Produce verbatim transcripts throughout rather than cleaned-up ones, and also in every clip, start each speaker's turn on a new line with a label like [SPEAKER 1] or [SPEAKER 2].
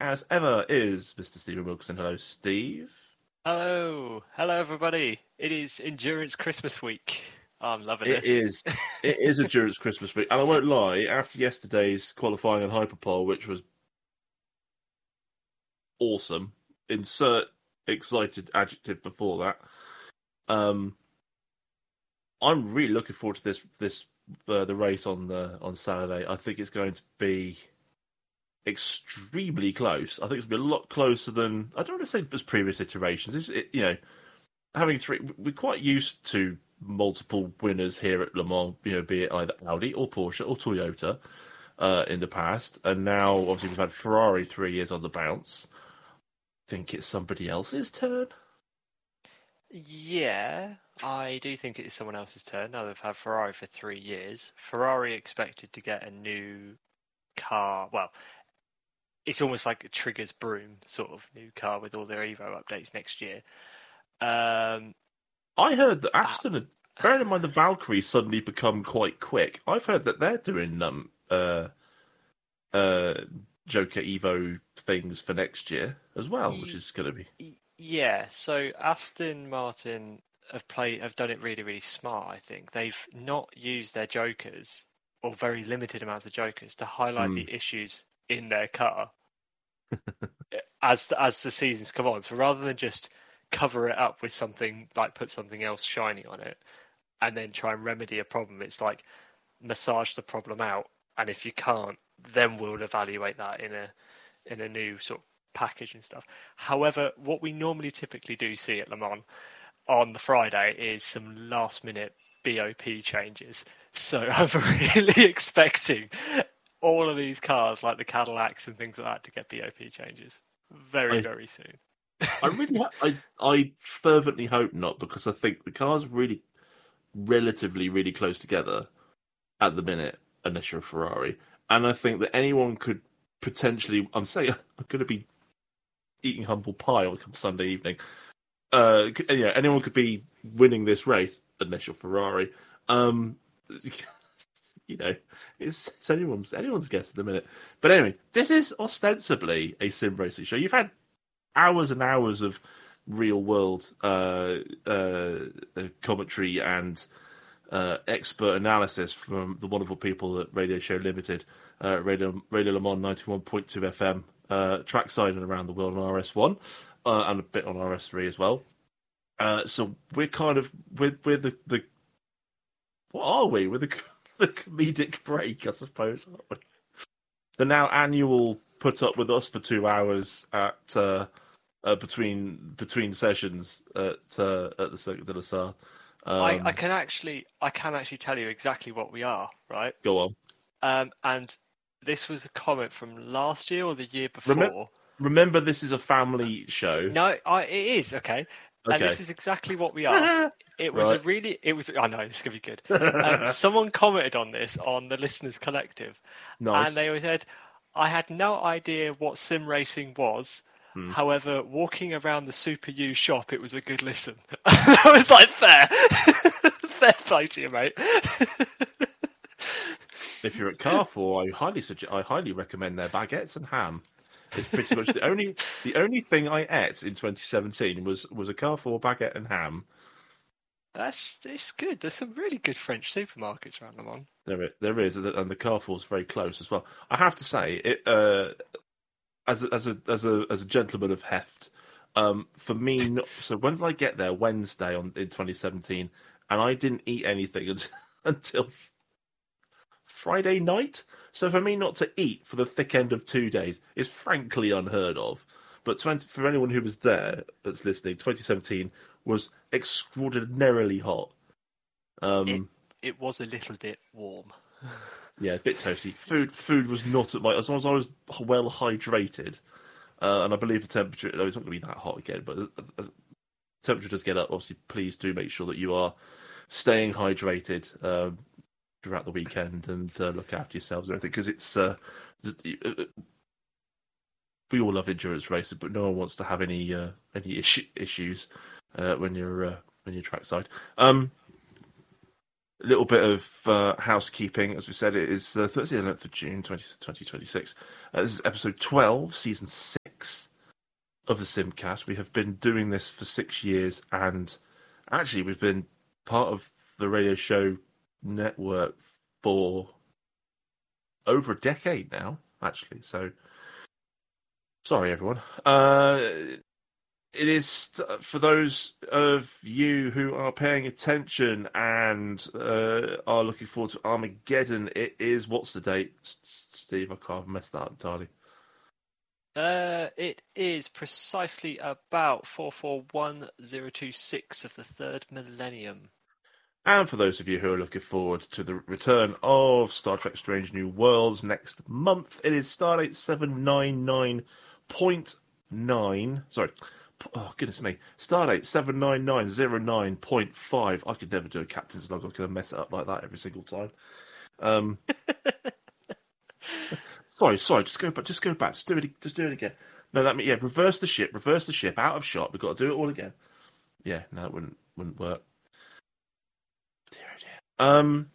[SPEAKER 1] as ever, is Mister Stephen Wilkinson. Hello, Steve.
[SPEAKER 2] Hello, hello everybody. It is Endurance Christmas week. Oh, I'm loving
[SPEAKER 1] It
[SPEAKER 2] this.
[SPEAKER 1] is. It is Endurance Christmas week, and I won't lie. After yesterday's qualifying and hyperpole, which was awesome, insert excited adjective before that. Um, I'm really looking forward to this. This uh, the race on the on Saturday. I think it's going to be extremely close. I think it's going to be a lot closer than I don't want to say as previous iterations. It's, it, you know, having three, we're quite used to multiple winners here at Le Mans. You know, be it either Audi or Porsche or Toyota uh, in the past, and now obviously we've had Ferrari three years on the bounce. I think it's somebody else's turn.
[SPEAKER 2] Yeah, I do think it is someone else's turn. Now they've had Ferrari for three years. Ferrari expected to get a new car. Well, it's almost like a Trigger's Broom sort of new car with all their Evo updates next year. Um,
[SPEAKER 1] I heard that Aston had, bearing in mind the Valkyries suddenly become quite quick. I've heard that they're doing um uh uh Joker Evo things for next year as well, which is going to be
[SPEAKER 2] yeah. So Aston Martin have played have done it really really smart. I think they've not used their Jokers or very limited amounts of Jokers to highlight
[SPEAKER 1] mm.
[SPEAKER 2] the issues in their car as the, as the seasons come on. So rather than just cover it up with something like put something else shiny on it and then try and remedy a problem, it's like massage the problem out, and if you can't, then we'll evaluate that in a in a new sort of package and stuff. However, what we normally typically do see at Le Mans on the Friday is some last minute B O P changes. So I'm really expecting all of these cars, like the Cadillacs and things like that, to get B O P changes very,
[SPEAKER 1] I,
[SPEAKER 2] very soon.
[SPEAKER 1] I really, I, I fervently hope not, because I think the cars are really, relatively, really close together at the minute, unless you're a Ferrari. And I think that anyone could potentially, I'm saying, I'm going to be eating humble pie on Sunday evening. Uh, yeah, anyone could be winning this race, unless you're Ferrari. Um, you know, it's, it's anyone's anyone's guess at the minute. But anyway, this is ostensibly a sim racing show. You've had hours and hours of real world uh, uh, commentary and uh, expert analysis from the wonderful people at Radio Show Limited, uh, Radio Radio Le Mans ninety-one point two F M, uh, trackside and around the world on R S one, uh, and a bit on R S three as well. Uh, so we're kind of we're, we're the, the what are we? We're the the comedic break, I suppose. Aren't we? The now annual put up with us for two hours at uh, uh, between between sessions at uh, at the Circuit de la Sarre. Um,
[SPEAKER 2] I, I can actually I can actually tell you exactly what we are, right?
[SPEAKER 1] Go on.
[SPEAKER 2] Um, and this was a comment from last year or the year before.
[SPEAKER 1] Remember, remember this is a family show.
[SPEAKER 2] No, I, it is okay.
[SPEAKER 1] Okay.
[SPEAKER 2] And this is exactly what we are. It was
[SPEAKER 1] right.
[SPEAKER 2] a really, it was. I know this is gonna be good. Um, someone commented on this on the Listeners Collective,
[SPEAKER 1] nice.
[SPEAKER 2] and they said, "I had no idea what sim racing was. Hmm. However, walking around the Super U shop, it was a good listen." I was like, "Fair, fair play to you, mate."
[SPEAKER 1] If you're at Carrefour, I highly suggest, I highly recommend their baguettes and ham. It's pretty much the only the only thing I ate in twenty seventeen was, was a Carrefour baguette and ham.
[SPEAKER 2] That's it's good. There's some really good French supermarkets around Le Mans.
[SPEAKER 1] There, there is, and the Carrefour's very close as well. I have to say, it uh, as a, as a as a as a gentleman of heft, um, for me, not, so when did I get there? Wednesday on in twenty seventeen, and I didn't eat anything until, until Friday night. So for me not to eat for the thick end of two days is frankly unheard of. But twenty, for anyone who was there that's listening, twenty seventeen was extraordinarily hot. Um,
[SPEAKER 2] it, it was a little bit warm.
[SPEAKER 1] Yeah, a bit toasty. Food food was not at my... As long as I was well hydrated, uh, and I believe the temperature... No, it's not going to be that hot again, but as, as the temperature does get up, obviously, please do make sure that you are staying hydrated um, throughout the weekend and uh, look after yourselves and everything, because it's... Uh, we all love endurance racing, but no one wants to have any uh, any issue, issues uh, when you're uh, when you're trackside. Um, A little bit of uh, housekeeping. As we said, it is uh, Thursday, the eleventh of June, twenty twenty-six. Uh, this is episode twelve, season six of the Simcast. We have been doing this for six years, and actually, we've been part of the radio show network for over a decade now, actually. So, sorry, everyone. Uh, It is, for those of you who are paying attention and uh, are looking forward to Armageddon, it is, what's the date, Steve? I can't have messed that up entirely.
[SPEAKER 2] Uh, it is precisely about four four one zero two six of the third millennium.
[SPEAKER 1] And for those of you who are looking forward to the return of Star Trek Strange New Worlds next month, it is Stardate seven nine nine point nine. Sorry. Oh, goodness me. Stardate seven nine nine zero nine point five. I could never do a captain's log. I'm going to mess it up like that every single time. Um, sorry, sorry. Just go back. Just go back. Just do it. Just do it again. No, that means, yeah, reverse the ship. Reverse the ship. Out of shot. We've got to do it all again. Yeah, no, it wouldn't, wouldn't work. Dear, oh dear. Um,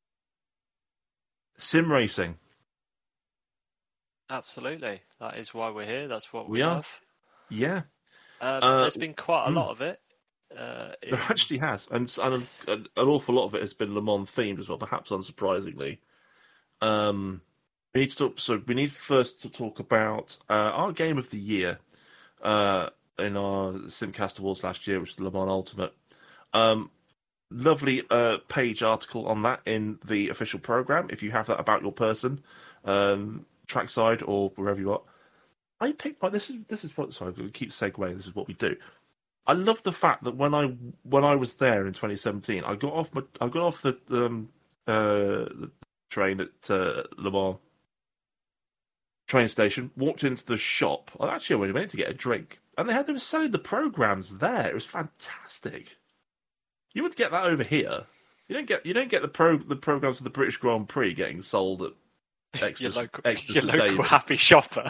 [SPEAKER 1] sim racing.
[SPEAKER 2] Absolutely. That is why we're here. That's what we,
[SPEAKER 1] We are.
[SPEAKER 2] have.
[SPEAKER 1] Yeah.
[SPEAKER 2] Um,
[SPEAKER 1] Uh,
[SPEAKER 2] there's been quite a
[SPEAKER 1] mm.
[SPEAKER 2] lot of it. Uh, in...
[SPEAKER 1] There actually has, and, and an, an awful lot of it has been Le Mans themed as well, perhaps unsurprisingly. Um, we need to talk, so we need first to talk about uh, our game of the year uh, in our Simcast Awards last year, which is Le Mans Ultimate. Um, lovely uh, page article on that in the official program. If you have that about your person, um, trackside or wherever you are. I picked. Like, this is this is what. Sorry, we keep segueing. This is what we do. I love the fact that when I when I was there in twenty seventeen, I got off my I got off the um, uh, the train at uh, Le Mans train station, walked into the shop. I actually went in to get a drink, and they had they were selling the programs there. It was fantastic. You would get that over here. You don't get you don't get the pro the programs for the British Grand Prix getting sold at extra,
[SPEAKER 2] your local,
[SPEAKER 1] extra
[SPEAKER 2] your
[SPEAKER 1] today.
[SPEAKER 2] local happy shopper.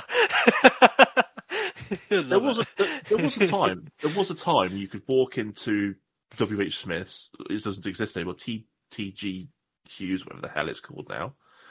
[SPEAKER 1] There was a there was a time there was a time you could walk into W H Smith's. It doesn't exist anymore. T T G Hughes, whatever the hell it's called now.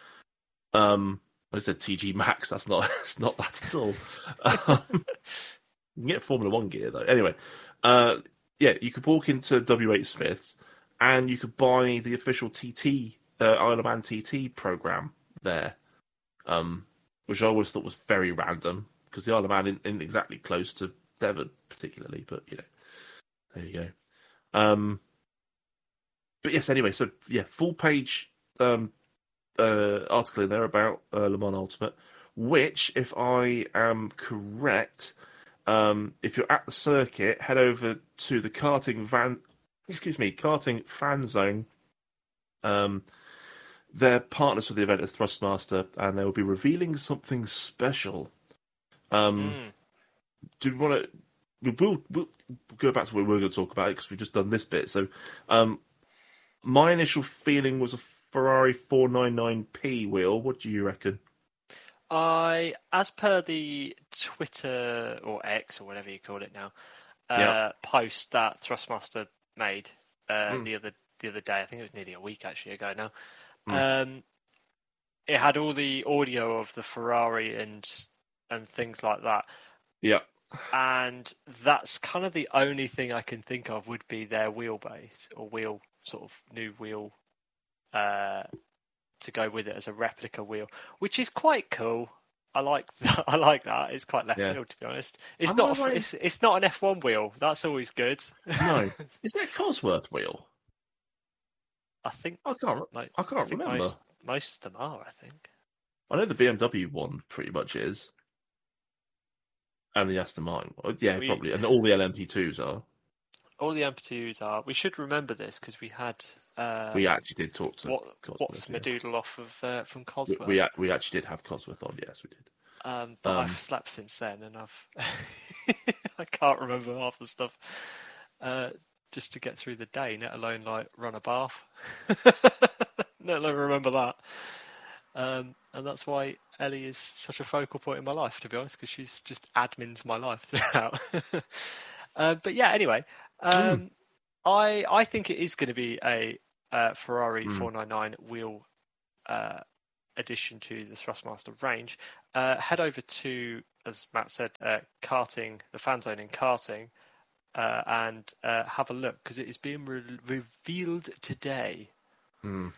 [SPEAKER 1] Um, I said T G Maxx. That's not it's not that at all. Um, you can get Formula One gear though. Anyway, uh, yeah, you could walk into W H Smith's and you could buy the official T T uh, Isle of Man T T program there, um, which I always thought was very random. Because the Isle of Man isn't exactly close to Devon, particularly, but you know, there you go. Um, but yes, anyway, so yeah, full page um, uh, article in there about uh, Le Mans Ultimate, which, if I am correct, um, if you're at the circuit, head over to the karting van, excuse me, karting fan zone. Um, they're partners for the event as Thrustmaster, and they will be revealing something special. Um, mm. Do we want to? We will we'll go back to what we were going to talk about because we've just done this bit. So, um, my initial feeling was a Ferrari four ninety-nine P wheel. What do you reckon?
[SPEAKER 2] I, as per the Twitter or X or whatever you call it now, uh,
[SPEAKER 1] yeah.
[SPEAKER 2] post that Thrustmaster made uh,
[SPEAKER 1] mm.
[SPEAKER 2] the other the other day. I think it was nearly a week actually ago now.
[SPEAKER 1] Mm.
[SPEAKER 2] Um, it had all the audio of the Ferrari and. and things like that.
[SPEAKER 1] Yeah.
[SPEAKER 2] And that's kind of the only thing I can think of would be their wheelbase or wheel, sort of new wheel uh, to go with it as a replica wheel, which is quite cool. I like that. I like that. It's quite left
[SPEAKER 1] yeah.
[SPEAKER 2] field, to be honest. It's
[SPEAKER 1] I'm
[SPEAKER 2] not. A,
[SPEAKER 1] right.
[SPEAKER 2] it's it's not an F one wheel. That's always good.
[SPEAKER 1] No, is that Cosworth wheel?
[SPEAKER 2] I think.
[SPEAKER 1] I can't. Like, I can't
[SPEAKER 2] I think
[SPEAKER 1] remember.
[SPEAKER 2] Most, most of them are. I think.
[SPEAKER 1] I know the B M W one pretty much is. And the Aston Martin. Yeah, we, probably. And all the L M P twos are.
[SPEAKER 2] All the M P twos are. We should remember this because we had. Um,
[SPEAKER 1] we actually did talk to
[SPEAKER 2] what,
[SPEAKER 1] Cosworth.
[SPEAKER 2] What's
[SPEAKER 1] yeah.
[SPEAKER 2] Madoodle off of uh, from Cosworth?
[SPEAKER 1] We, we we actually did have Cosworth on, yes, we did.
[SPEAKER 2] Um, but
[SPEAKER 1] um,
[SPEAKER 2] I've slept since then and I've. I can't remember half the stuff uh, just to get through the day, let alone like run a bath. Let alone remember that. Um, and that's why Ellie is such a focal point in my life, to be honest, because she's just admins my life throughout. uh, but yeah, anyway, um, mm. I I think it is going to be a uh, Ferrari
[SPEAKER 1] Mm.
[SPEAKER 2] four ninety-nine wheel uh, addition to the Thrustmaster range, uh, head over to, as Matt said, uh, karting, the fan zone in karting, uh, and uh, have a look because it is being re- revealed today.
[SPEAKER 1] Mm.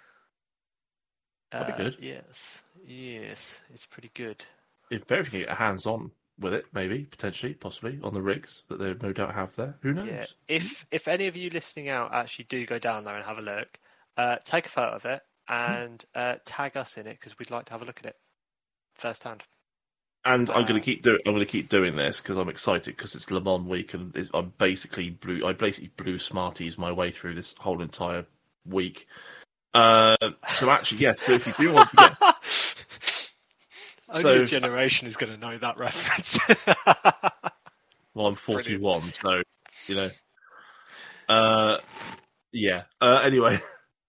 [SPEAKER 2] Uh,
[SPEAKER 1] Pretty good.
[SPEAKER 2] yes, yes, it's pretty good.
[SPEAKER 1] If Barry can get hands on with it, maybe, potentially, possibly, on the rigs that they no doubt have there. Who knows?
[SPEAKER 2] Yeah, if if any of you listening out actually do go down there and have a look, uh, take a photo of it and uh, tag us in it because we'd like to have a look at it firsthand.
[SPEAKER 1] And I'm
[SPEAKER 2] Uh,
[SPEAKER 1] going to keep doing. I'm going to keep doing this because I'm excited because it's Le Mans week and it's, I'm basically blue. I basically blew Smarties my way through this whole entire week. Uh, so actually, yes. So if you do want to get,
[SPEAKER 2] Only
[SPEAKER 1] so
[SPEAKER 2] a generation is going to know that reference.
[SPEAKER 1] well, I'm forty-one, so you know. Uh, yeah. Uh, anyway,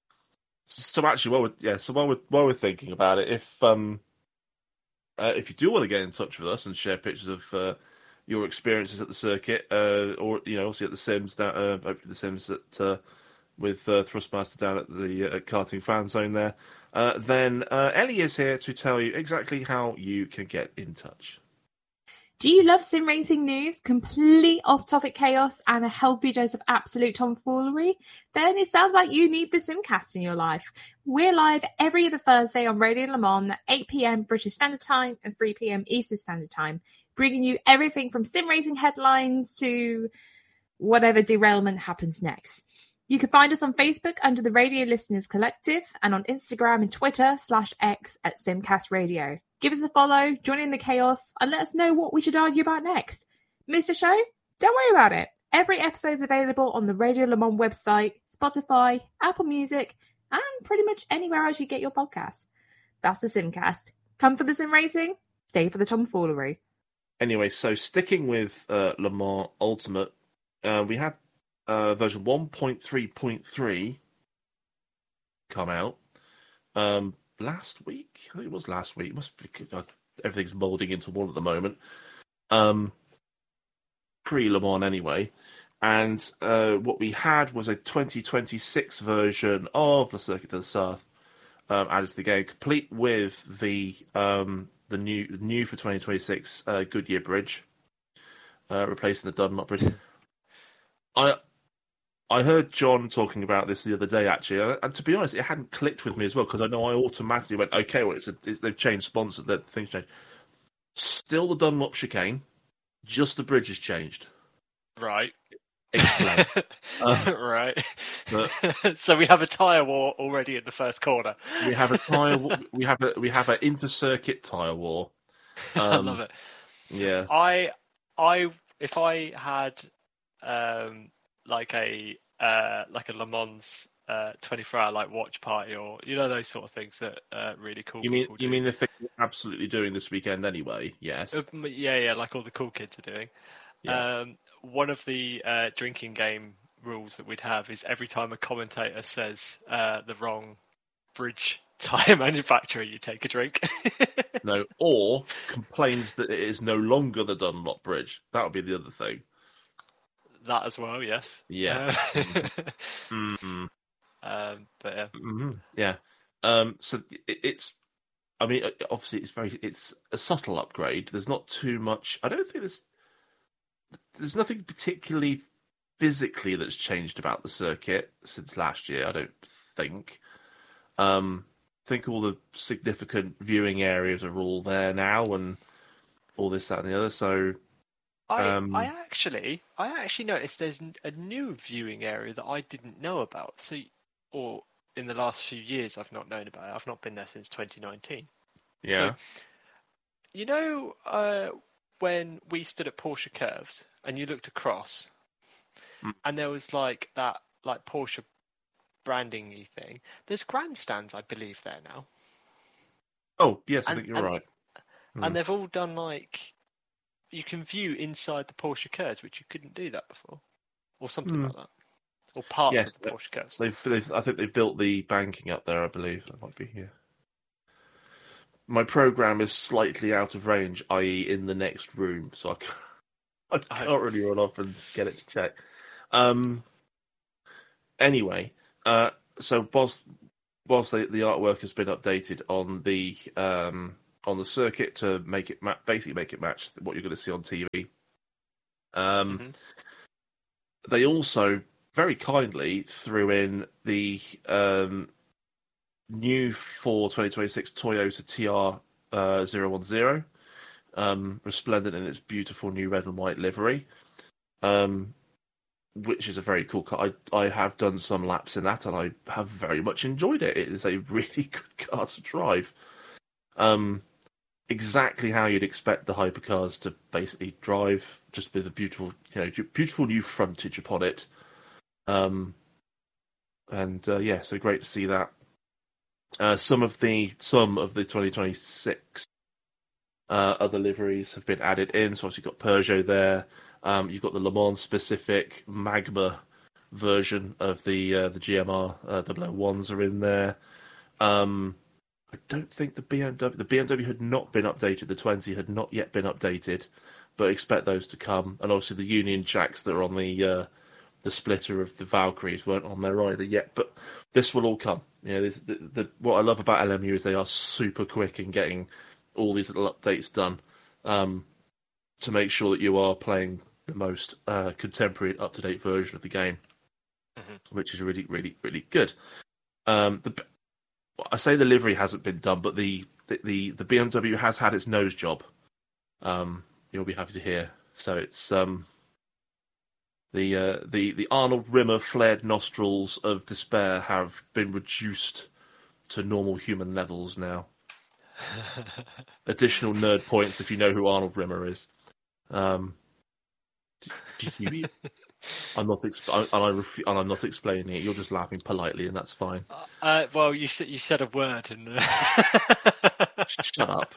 [SPEAKER 1] so actually, while we're yeah, so while we're while we're thinking about it, if um, uh, if you do want to get in touch with us and share pictures of uh, your experiences at the circuit, uh, or you know, obviously at the Sims down, uh, hopefully the Sims at uh, with uh, Thrustmaster down at the uh, karting fan zone there, uh, then uh, Ellie is here to tell you exactly how you can get in touch.
[SPEAKER 3] Do you love sim racing news, complete off-topic chaos, and a healthy dose of absolute tomfoolery? Then it sounds like you need the Simcast in your life. We're live every other Thursday on Radio Le Mans at eight p.m. British Standard Time and three p.m. Eastern Standard Time, bringing you everything from sim racing headlines to whatever derailment happens next. You can find us on Facebook under the Radio Listeners Collective and on Instagram and Twitter slash X at Simcast Radio. Give us a follow, join in the chaos, and let us know what we should argue about next. Missed a show? Don't worry about it. Every episode's available on the Radio Le Mans website, Spotify, Apple Music, and pretty much anywhere else you get your podcasts. That's the Simcast. Come for the sim racing, stay for the tomfoolery.
[SPEAKER 1] Anyway, so sticking with uh, Le Mans Ultimate, uh, we had uh, version one point three point three come out um, last week. I think it was last week. It must be, uh, everything's moulding into one at the moment. Um, pre-Le Mans anyway. And uh, what we had was a twenty twenty-six version of the Circuit to the South um, added to the game, complete with the um, the new new for twenty twenty-six uh, Goodyear Bridge, uh, replacing the Dunlop Bridge. I I heard John talking about this the other day, actually, and to be honest, it hadn't clicked with me as well, because I know I automatically went, okay, well, it's, a, it's they've changed sponsor, that things changed. Still the Dunlop chicane, just the bridge has changed.
[SPEAKER 2] Right.
[SPEAKER 1] Explain. uh,
[SPEAKER 2] right.
[SPEAKER 1] But,
[SPEAKER 2] so we have a tyre war already in the first corner.
[SPEAKER 1] we have a tyre. We have a we have an inter-circuit tyre war. Um,
[SPEAKER 2] I love it.
[SPEAKER 1] Yeah.
[SPEAKER 2] I I if I had um like a uh like a Le Mans uh twenty-four hour like watch party, or you know, those sort of things that uh really cool
[SPEAKER 1] You mean
[SPEAKER 2] people
[SPEAKER 1] you
[SPEAKER 2] do.
[SPEAKER 1] mean the thing we're absolutely doing this weekend anyway? Yes.
[SPEAKER 2] Uh, yeah, yeah, like all the cool kids are doing.
[SPEAKER 1] Yeah.
[SPEAKER 2] Um, one of the uh, drinking game rules that we'd have is every time a commentator says uh, the wrong bridge tyre manufacturer, you take a drink.
[SPEAKER 1] No, or complains that it is no longer the Dunlop Bridge. That would be the other thing.
[SPEAKER 2] That as well, yes.
[SPEAKER 1] Yeah.
[SPEAKER 2] Uh,
[SPEAKER 1] Mm-hmm.
[SPEAKER 2] um, but yeah.
[SPEAKER 1] Mm-hmm. Yeah. Um, so it, it's, I mean, obviously it's very, it's a subtle upgrade. There's not too much. I don't think there's, there's nothing particularly physically that's changed about the circuit since last year. I don't think. Um, I think all the significant viewing areas are all there now, and all this, that, and the other. So,
[SPEAKER 2] I
[SPEAKER 1] um,
[SPEAKER 2] I actually I actually noticed there's a new viewing area that I didn't know about. So, or in the last few years, I've not known about it. I've not been there since twenty nineteen.
[SPEAKER 1] yeah.
[SPEAKER 2] So, you know, uh, when we stood at Porsche Curves and you looked across,
[SPEAKER 1] Mm.
[SPEAKER 2] and there was like that like Porsche branding-y thing. There's grandstands, I believe, there now.
[SPEAKER 1] Oh, yes, I
[SPEAKER 2] And-
[SPEAKER 1] think you're
[SPEAKER 2] and-
[SPEAKER 1] right. Mm.
[SPEAKER 2] And they've all done like, you can view inside the Porsche Curves, which you couldn't do that before, or something
[SPEAKER 1] Hmm.
[SPEAKER 2] like that, or parts
[SPEAKER 1] Yes,
[SPEAKER 2] of the
[SPEAKER 1] that-
[SPEAKER 2] Porsche Curves.
[SPEAKER 1] They've, they've, I think they've built the banking up there. I believe that might be here. My program is slightly out of range, that is, in the next room, so I can't, I can't
[SPEAKER 2] Oh.
[SPEAKER 1] really run off and get it to check. Um. Anyway, uh, so whilst whilst the, the artwork has been updated on the um, on the circuit to make it ma- basically make it match what you're going to see on T V. Um,
[SPEAKER 2] Mm-hmm.
[SPEAKER 1] They also very kindly threw in the um, new for twenty twenty-six Toyota T R uh, zero one zero, um, resplendent in its beautiful new red and white livery, um, which is a very cool car. I, I have done some laps in that, and I have very much enjoyed it. It is a really good car to drive. Um, exactly how you'd expect the hypercars to basically drive, just with a beautiful, you know, beautiful new frontage upon it. Um, and uh, yeah, so great to see that. Uh, some of the some of the twenty twenty-six uh, other liveries have been added in. So obviously you've got Peugeot there. Um, you've got the Le Mans specific Magma version of the uh, the G M R uh, double oh ones are in there. Um, I don't think the B M W the B M W had not been updated. The twenty had not yet been updated, but expect those to come. And obviously the Union Jacks that are on the uh, the splitter of the Valkyries weren't on there either yet. But this will all come. You know, this, the, the, what I love about L M U is they are super quick in getting all these little updates done um, to make sure that you are playing the most uh, contemporary, up to date version of the game, mm-hmm. which is really, really, really good. Um, the I say the livery hasn't been done, but the the, the, the B M W has had its nose job. Um, you'll be happy to hear. So it's um, the uh, the the Arnold Rimmer flared nostrils of despair have been reduced to normal human levels now. Additional nerd points if you know who Arnold Rimmer is. Um, did you? I'm not, exp- and, I ref- and I'm not explaining it. You're just laughing politely, and that's fine.
[SPEAKER 2] Uh, well, you said you said a word, and uh...
[SPEAKER 1] shut up.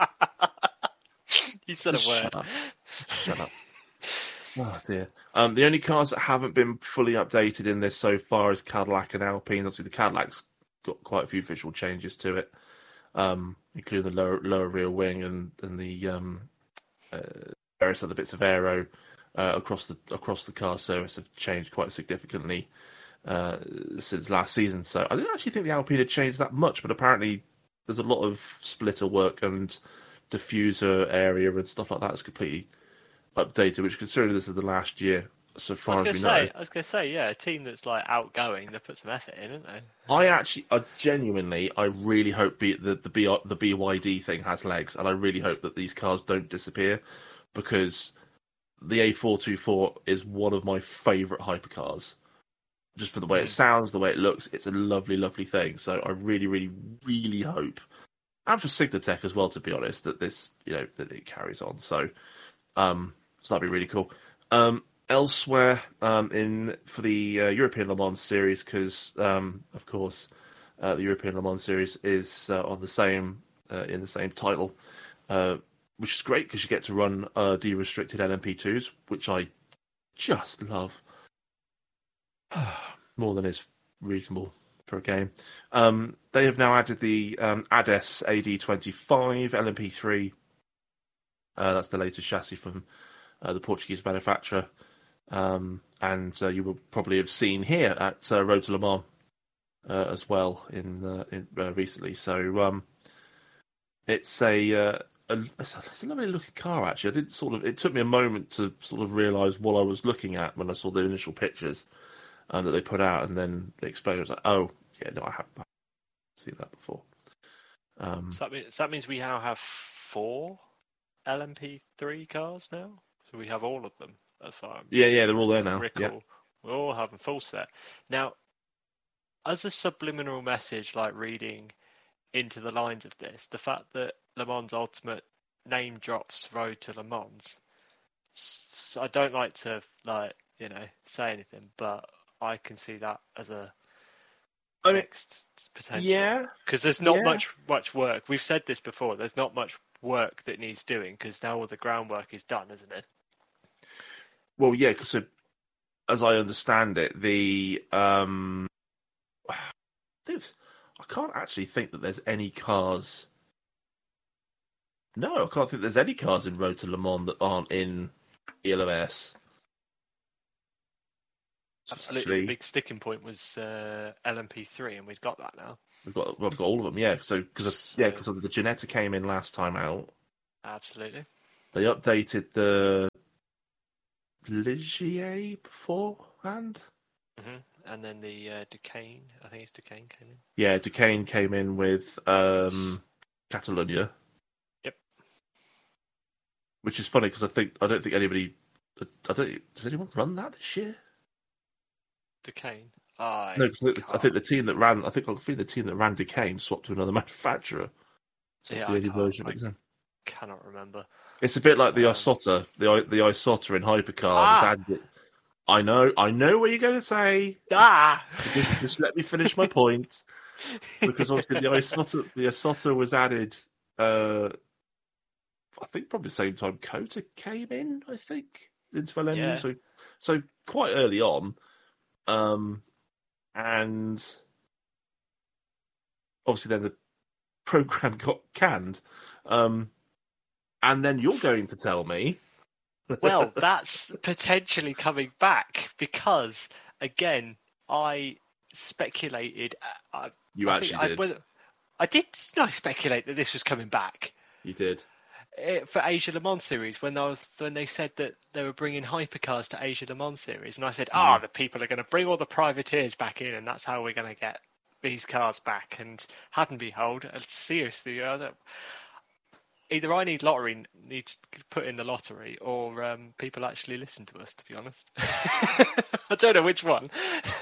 [SPEAKER 2] You said
[SPEAKER 1] just
[SPEAKER 2] a word.
[SPEAKER 1] Shut up. Shut up. Oh dear. Um, the only cars that haven't been fully updated in this so far is Cadillac and Alpine. Obviously, the Cadillac's got quite a few visual changes to it, um, including the lower, lower rear wing and and the um, uh, various other bits of aero. Uh, across the across the car service have changed quite significantly uh, since last season. So I didn't actually think the Alpine had changed that much, but apparently there's a lot of splitter work and diffuser area and stuff like that is completely updated. Which, considering this is the last year, so far as we
[SPEAKER 2] say,
[SPEAKER 1] know,
[SPEAKER 2] I was going to say, yeah, a team that's like outgoing, they put some effort in, haven't they?
[SPEAKER 1] I actually, I genuinely, I really hope the the the, B, the B Y D thing has legs, and I really hope that these cars don't disappear, because the A four twenty-four is one of my favourite hypercars. Just for the way mm. it sounds, the way it looks, it's a lovely, lovely thing. So I really, really, really hope, and for Signatech as well, to be honest, that this, you know, that it carries on. So, um, so that'd be really cool. Um, elsewhere, um, in for the uh, European Le Mans series, because um, of course, uh, the European Le Mans series is uh, on the same uh, in the same title. Uh, Which is great because you get to run uh, de-restricted L M P twos, which I just love. More than is reasonable for a game. Um, they have now added the um, A D E S A D twenty-five L M P three. Uh, that's the latest chassis from uh, the Portuguese manufacturer. Um, and uh, you will probably have seen here at uh, Road to Le Mans uh, as well in, uh, in uh, recently. So um, it's a... Uh, It's a lovely looking car, actually. I didn't sort of. It took me a moment to sort of realise what I was looking at when I saw the initial pictures um, that they put out, and then they explained. I was like, "Oh, yeah, no, I haven't seen that before." Um,
[SPEAKER 2] so, that means, so that means we now have four L M P three cars now. So we have all of them as far as
[SPEAKER 1] yeah, yeah, they're all there now.
[SPEAKER 2] Recall.
[SPEAKER 1] Yeah.
[SPEAKER 2] We're all having full set now. As a subliminal message, like reading into the lines of this, the fact that Le Mans Ultimate name drops Road to Le Mans, so I don't like to like you know say anything, but I can see that as a
[SPEAKER 1] I mean,
[SPEAKER 2] next potential.
[SPEAKER 1] Yeah,
[SPEAKER 2] because there's not
[SPEAKER 1] yeah.
[SPEAKER 2] much much work. We've said this before. There's not much work that needs doing because now all the groundwork is done, isn't it?
[SPEAKER 1] Well, yeah, because as I understand it, the um, I can't actually think that there's any cars. No, I can't think there's any cars in Road to Le Mans that aren't in E L M S. So
[SPEAKER 2] Absolutely.
[SPEAKER 1] actually,
[SPEAKER 2] The big sticking point was uh, L M P three, and we've got that now.
[SPEAKER 1] we've got we've got all of them. Yeah. So because
[SPEAKER 2] So-
[SPEAKER 1] yeah, because the Ginetta came in last time out.
[SPEAKER 2] Absolutely.
[SPEAKER 1] They updated the Ligier beforehand.
[SPEAKER 2] hmm And then the uh, Duquesne, I think it's Duquesne came in.
[SPEAKER 1] Yeah, Duquesne came in with um, Catalonia.
[SPEAKER 2] Yep.
[SPEAKER 1] Which is funny because I think I don't think anybody. I don't. Does anyone run that this year?
[SPEAKER 2] Duquesne. I
[SPEAKER 1] No, because I
[SPEAKER 2] can't-
[SPEAKER 1] think the team that ran. I think I think the team that ran Duquesne swapped to another manufacturer. So it's
[SPEAKER 2] Yeah,
[SPEAKER 1] the
[SPEAKER 2] I
[SPEAKER 1] only
[SPEAKER 2] can't-
[SPEAKER 1] version of
[SPEAKER 2] I-
[SPEAKER 1] it. Isn't it?
[SPEAKER 2] cannot remember.
[SPEAKER 1] It's a bit like the
[SPEAKER 2] Um,
[SPEAKER 1] Isota. The the Isota in Hypercar was
[SPEAKER 2] Ah!
[SPEAKER 1] added. I know. I know what you're going to say.
[SPEAKER 2] Ah!
[SPEAKER 1] Just, just let me finish my point. Because obviously the Isota, the Isota was added. Uh, I think probably the same time Kota came in. I think into L M U,
[SPEAKER 2] Yeah.
[SPEAKER 1] so so quite early on, um, and obviously then the program got canned, um, and then you're going to tell me.
[SPEAKER 2] Well, that's potentially coming back because, again, I speculated. I,
[SPEAKER 1] You
[SPEAKER 2] I
[SPEAKER 1] actually
[SPEAKER 2] think
[SPEAKER 1] did.
[SPEAKER 2] I, well, I did not speculate that this was coming back
[SPEAKER 1] You did.
[SPEAKER 2] Eh, for Asia Le Mans series when I was when they said that they were bringing hypercars to Asia Le Mans series, and I said, "Ah,
[SPEAKER 1] Mhm.
[SPEAKER 2] the people are going to bring all the privateers back in, and that's how we're going to get these cars back." And hadn't behold, uh, seriously, uh, that- either I need lottery, need to put in the lottery, or um, people actually listen to us. To be honest, I don't know which one.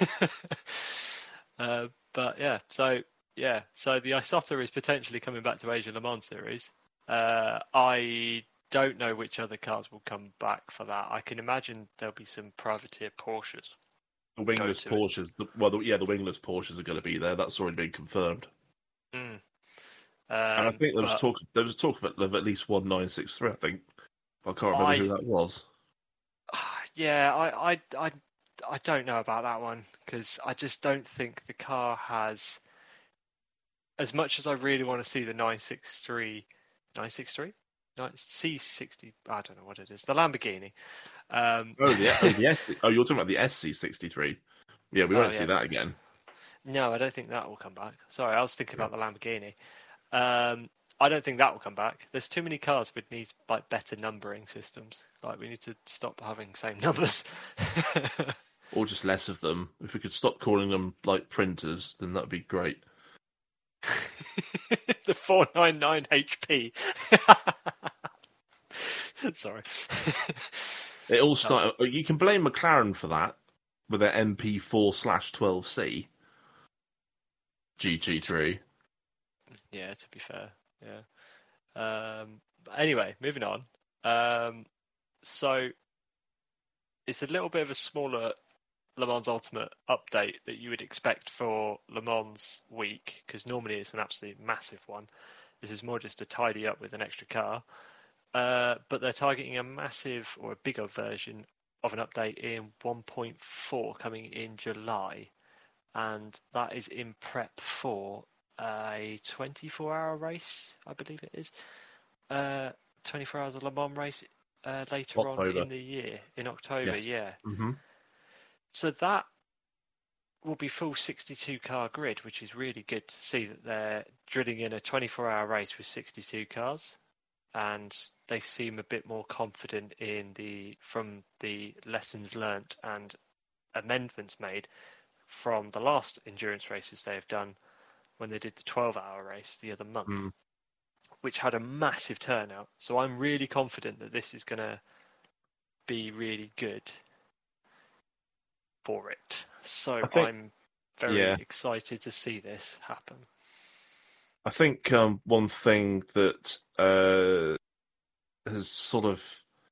[SPEAKER 2] uh, but yeah, so yeah, so the Isota is potentially coming back to Asia Le Mans series. Uh, I don't know which other cars will come back for that. I can imagine there'll be some privateer Porsches.
[SPEAKER 1] The wingless
[SPEAKER 2] Go to it.
[SPEAKER 1] Porsches. The, well, the, yeah, the wingless Porsches are going to be there. That's already been confirmed.
[SPEAKER 2] Mm. Um,
[SPEAKER 1] And I think there was
[SPEAKER 2] but
[SPEAKER 1] talk. There was talk of, of at least one nine six three. I think. I can't remember
[SPEAKER 2] I-
[SPEAKER 1] who that was.
[SPEAKER 2] yeah, I, I, I, I don't know about that one because I just don't think the car has. As much as I really want to see the nine six three, nine six three, C sixty. I don't know what it is. The Lamborghini. Um,
[SPEAKER 1] Oh, the oh, the S, oh, you're talking about the S C sixty-three. Yeah, we
[SPEAKER 2] Oh,
[SPEAKER 1] won't
[SPEAKER 2] yeah.
[SPEAKER 1] see that again.
[SPEAKER 2] No, I don't think that will come back. Sorry, I was thinking about the Lamborghini. Um, I don't think that will come back. There's too many cars with needs like better numbering systems. Like we need to stop having same numbers.
[SPEAKER 1] Or just less of them. If we could stop calling them like printers, then that'd be great.
[SPEAKER 2] The four ninety-nine H P. Sorry.
[SPEAKER 1] It all started. You can blame McLaren for that with their M P four slash twelve C G T three.
[SPEAKER 2] Yeah, to be fair, yeah. Um, but anyway, moving on. Um, so it's a little bit of a smaller Le Mans Ultimate update that you would expect for Le Mans week, because normally it's an absolute massive one. This is more just to tidy up with an extra car. Uh, but they're targeting a massive or a bigger version of an update in one point four coming in July. And that is in prep for a twenty-four hour race, I believe it is. Uh, twenty-four hours of Le Mans race uh, later
[SPEAKER 1] October.
[SPEAKER 2] on in the year, in October,
[SPEAKER 1] Yes.
[SPEAKER 2] yeah.
[SPEAKER 1] Mm-hmm.
[SPEAKER 2] So that will be full sixty-two car grid, which is really good to see that they're drilling in a twenty-four hour race with sixty-two cars. And they seem a bit more confident in the from the lessons learnt and amendments made from the last endurance races they have done when they did the twelve hour race the other month,
[SPEAKER 1] Mm.
[SPEAKER 2] which had a massive turnout. So I'm really confident that this is going to be really good for it. So
[SPEAKER 1] think-
[SPEAKER 2] I'm very
[SPEAKER 1] yeah.
[SPEAKER 2] excited to see this happen.
[SPEAKER 1] I think um, one thing that uh, has sort of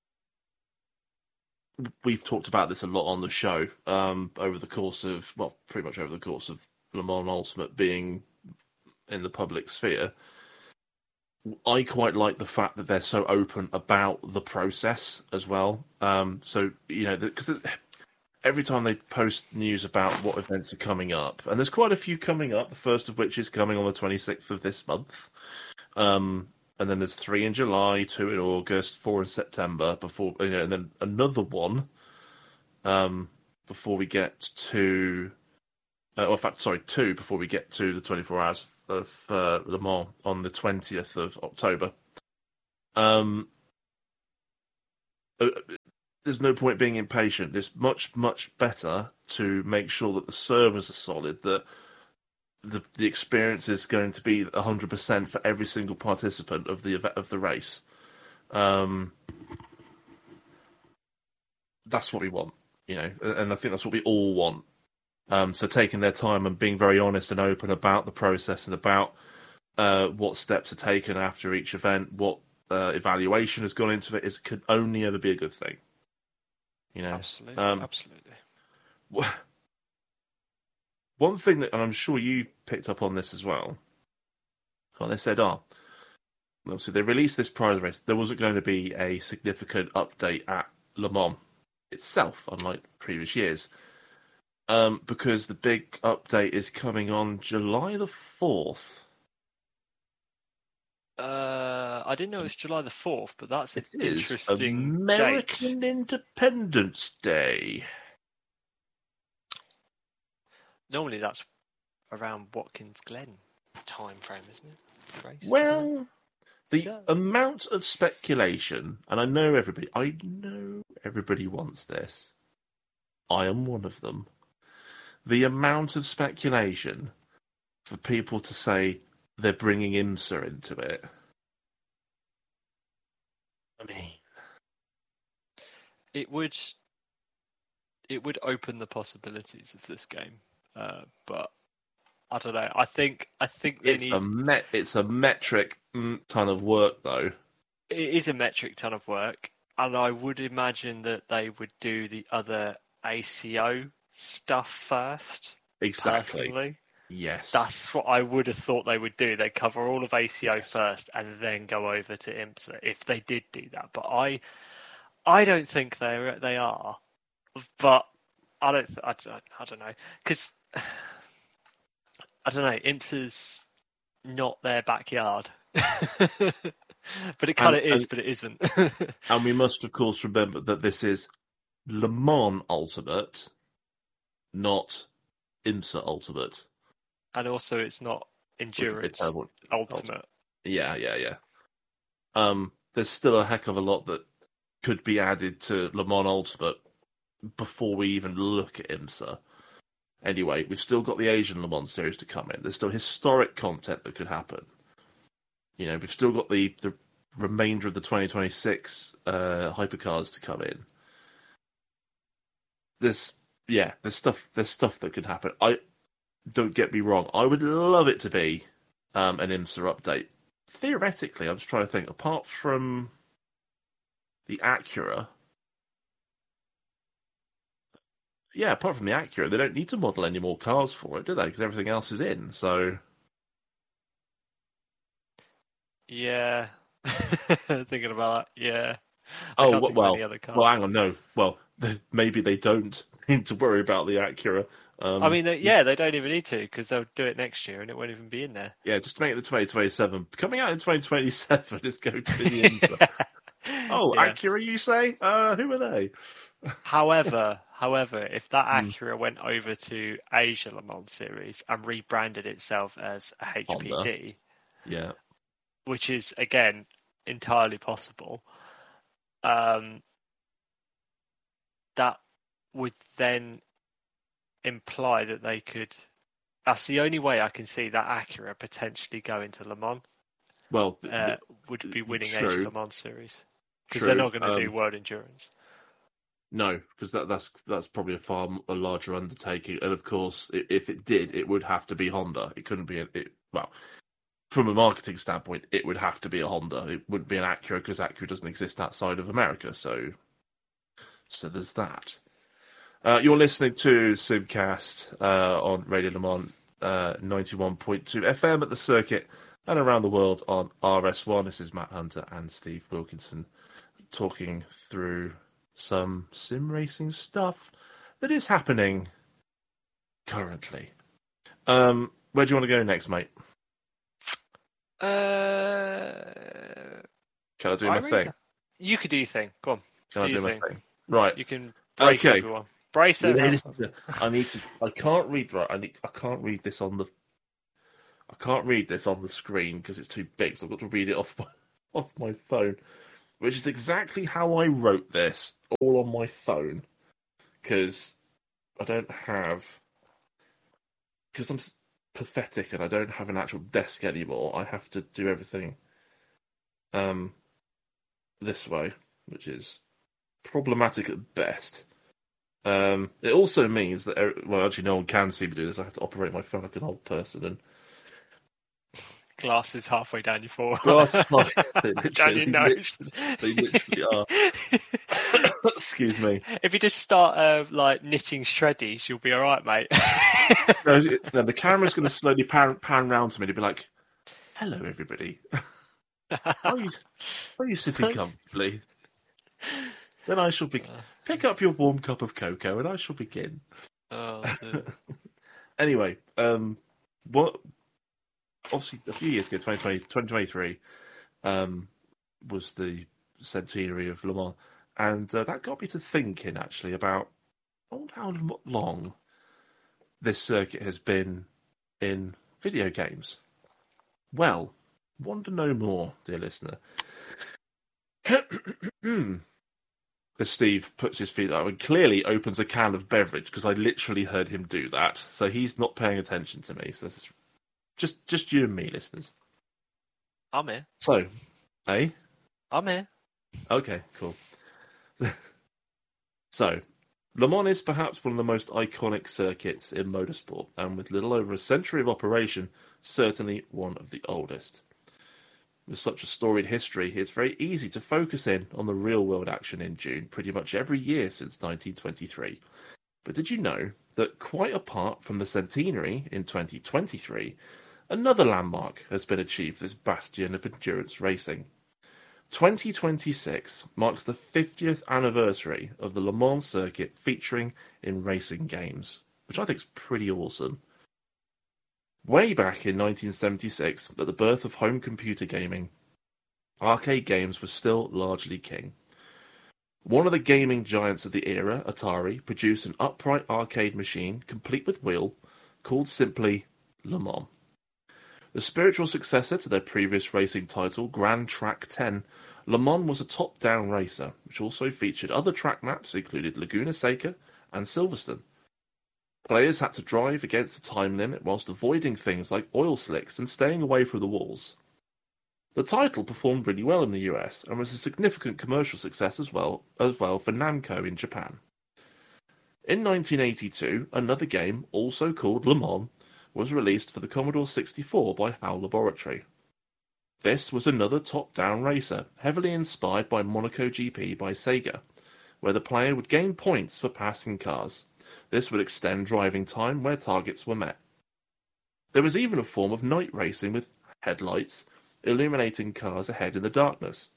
[SPEAKER 1] we've talked about this a lot on the show um, over the course of well, pretty much over the course of Le Mans Ultimate being in the public sphere. I quite like the fact that they're so open about the process as well. Um, so you know, because every time they post news about what events are coming up, and there's quite a few coming up, the first of which is coming on the twenty-sixth of this month. Um, and then there's three in July, two in August, four in September, before you know, and then another one, um, before we get to, uh, or in fact, sorry, two before we get to the twenty-four hours of uh, Le Mans on the twentieth of October. Um, uh, there's no point being impatient. It's much, much better to make sure that the servers are solid, that the the experience is going to be one hundred percent for every single participant of the of the race. Um, that's what we want, you know, and I think that's what we all want. Um, so taking their time and being very honest and open about the process and about uh, what steps are taken after each event, what uh, evaluation has gone into it, is could only ever be a good thing. You know,
[SPEAKER 2] absolutely,
[SPEAKER 1] um,
[SPEAKER 2] absolutely.
[SPEAKER 1] One thing that, and I'm sure you picked up on this as well. Well, they said, "Oh, well, so they released this prior to the race. There wasn't going to be a significant update at Le Mans itself, unlike previous years, um, because the big update is coming on July the fourth."
[SPEAKER 2] Uh, I didn't know it was July the fourth, but that's an
[SPEAKER 1] It is
[SPEAKER 2] interesting
[SPEAKER 1] American
[SPEAKER 2] date.
[SPEAKER 1] Independence Day.
[SPEAKER 2] Normally that's around Watkins Glen time frame, isn't it? Race,
[SPEAKER 1] Well,
[SPEAKER 2] isn't it?
[SPEAKER 1] the
[SPEAKER 2] So-
[SPEAKER 1] amount of speculation, and I know everybody, I know everybody wants this. I am one of them. The amount of speculation for people to say they're bringing IMSA into it. I mean,
[SPEAKER 2] it would it would open the possibilities of this game, uh, but I don't know. I think I think they
[SPEAKER 1] it's
[SPEAKER 2] need.
[SPEAKER 1] a met, it's a metric mm, ton of work, though.
[SPEAKER 2] It is a metric ton of work, and I would imagine that they would do the other A C O stuff first.
[SPEAKER 1] Exactly.
[SPEAKER 2] Personally.
[SPEAKER 1] Yes.
[SPEAKER 2] That's what I would have thought they would do. They'd cover all of A C O first and then go over to IMSA if they did do that. But I, I don't think they they are. But I don't. I don't, I don't know because I don't know. IMSA's not their backyard, but it kind of is,
[SPEAKER 1] and,
[SPEAKER 2] but it isn't.
[SPEAKER 1] And we must, of course, remember that this is Le Mans Ultimate, not IMSA Ultimate.
[SPEAKER 2] And also, it's not endurance ultimate. ultimate.
[SPEAKER 1] Yeah, yeah, yeah. Um, there's still a heck of a lot that could be added to Le Mans Ultimate before we even look at IMSA. Anyway, we've still got the Asian Le Mans series to come in. There's still historic content that could happen. You know, we've still got the, the remainder of the twenty twenty-six uh, hypercars to come in. There's, yeah, there's stuff. There's stuff that could happen. I don't get me wrong. I would love it to be um, an IMSA update. Theoretically, I'm just trying to think. Apart from the Acura, yeah, apart from the Acura, they don't need to model any more cars for it, do they? Because everything else is in. So,
[SPEAKER 2] yeah, thinking about that. Yeah. I
[SPEAKER 1] oh
[SPEAKER 2] can't think of
[SPEAKER 1] well,
[SPEAKER 2] any other cars.
[SPEAKER 1] well, hang on, no. Well, they, maybe they don't need to worry about the Acura. Um,
[SPEAKER 2] I mean, they, yeah, they don't even need to because they'll do it next year and it won't even be in there.
[SPEAKER 1] Yeah, just to make it the twenty twenty-seven. Coming out in twenty twenty-seven is going to be the IMSA. Oh, yeah. Acura, you say? Uh, who are they?
[SPEAKER 2] However, however, if that
[SPEAKER 1] Hmm.
[SPEAKER 2] Acura went over to Asia Le Mans Series and rebranded itself as a H P D,
[SPEAKER 1] Honda. Yeah.
[SPEAKER 2] which is again entirely possible, um, that would then imply that they could. That's the only way I can see that Acura potentially going to Le Mans.
[SPEAKER 1] Well,
[SPEAKER 2] Uh, would be winning
[SPEAKER 1] true.
[SPEAKER 2] Asia Le Mans Series because
[SPEAKER 1] True.
[SPEAKER 2] they're not going to
[SPEAKER 1] Um,
[SPEAKER 2] do World Endurance.
[SPEAKER 1] No, because that, that's that's probably a far a larger undertaking, and of course, i- if it did, it would have to be Honda. It couldn't be a, it, well, from a marketing standpoint, it would have to be a Honda. It wouldn't be an Acura because Acura doesn't exist outside of America. So, so there's that. Uh, you're listening to Simcast uh, on Radio Le Mans uh, ninety-one point two F M at the circuit and around the world on R S one. This is Matt Hunter and Steve Wilkinson talking through some sim racing stuff that is happening currently. Um, where do you want to go next, mate?
[SPEAKER 2] Uh,
[SPEAKER 1] Can I do
[SPEAKER 2] I
[SPEAKER 1] my
[SPEAKER 2] really-
[SPEAKER 1] thing?
[SPEAKER 2] You could do your thing. Go on.
[SPEAKER 1] Can
[SPEAKER 2] do
[SPEAKER 1] I do
[SPEAKER 2] your
[SPEAKER 1] my
[SPEAKER 2] thing.
[SPEAKER 1] thing? Right.
[SPEAKER 2] You can brace
[SPEAKER 1] Okay.
[SPEAKER 2] everyone. Brace
[SPEAKER 1] Ladies,
[SPEAKER 2] yourself.
[SPEAKER 1] I need to. I can't read right. I need. I can't read this on the. I can't read this on the screen because it's too big. So I've got to read it off my off my phone, which is exactly how I wrote this, all on my phone, because I don't have. Because I'm pathetic and I don't have an actual desk anymore. I have to do everything. Um. This way, which is problematic at best. Um, it also means that, well, actually, no one can see me do this. I have to operate my phone like an old person, and
[SPEAKER 2] glasses halfway down your forehead.
[SPEAKER 1] glasses, like, they
[SPEAKER 2] down your
[SPEAKER 1] literally,
[SPEAKER 2] nose.
[SPEAKER 1] literally, they literally are. Excuse me.
[SPEAKER 2] If you just start uh, like knitting shreddies, you'll be all right, mate.
[SPEAKER 1] No, no, the camera's going to slowly pan, pan round to me to be like, "Hello, everybody. Are you, are you sitting comfortably? Then I shall be pick up your warm cup of cocoa, and I shall begin."
[SPEAKER 2] Oh,
[SPEAKER 1] anyway, um, what? Obviously, a few years ago, twenty twenty, twenty twenty-three, um, was the centenary of Le Mans, and uh, that got me to thinking actually about oh, how long this circuit has been in video games. Well, want to know more, dear listener? As Steve puts his feet up and clearly opens a can of beverage, because I literally heard him do that. So he's not paying attention to me. So this is just just you and me, listeners.
[SPEAKER 2] I'm here.
[SPEAKER 1] So, eh?
[SPEAKER 2] I'm here.
[SPEAKER 1] Okay, cool. So, Le Mans is perhaps one of the most iconic circuits in motorsport, and with little over a century of operation, certainly one of the oldest. With such a storied history, it's very easy to focus in on the real-world action in June pretty much every year since nineteen twenty-three. But did you know that quite apart from the centenary in twenty twenty-three, another landmark has been achieved for this bastion of endurance racing? twenty twenty-six marks the fiftieth anniversary of the Le Mans circuit featuring in racing games, which I think is pretty awesome. Way back in nineteen seventy-six, at the birth of home computer gaming, arcade games were still largely king. One of the gaming giants of the era, Atari, produced an upright arcade machine complete with wheel called simply Le Mans. The spiritual successor to their previous racing title, Grand Track ten, Le Mans was a top-down racer, which also featured other track maps included Laguna Seca and Silverstone. Players had to drive against a time limit whilst avoiding things like oil slicks and staying away from the walls. The title performed really well in the U S and was a significant commercial success as well, as well for Namco in Japan. In nineteen eighty-two, another game, also called Le Mans, was released for the Commodore sixty-four by HAL Laboratory. This was another top-down racer, heavily inspired by Monaco G P by Sega, where the player would gain points for passing cars. This would extend driving time where targets were met. There was even a form of night racing with headlights, illuminating cars ahead in the darkness.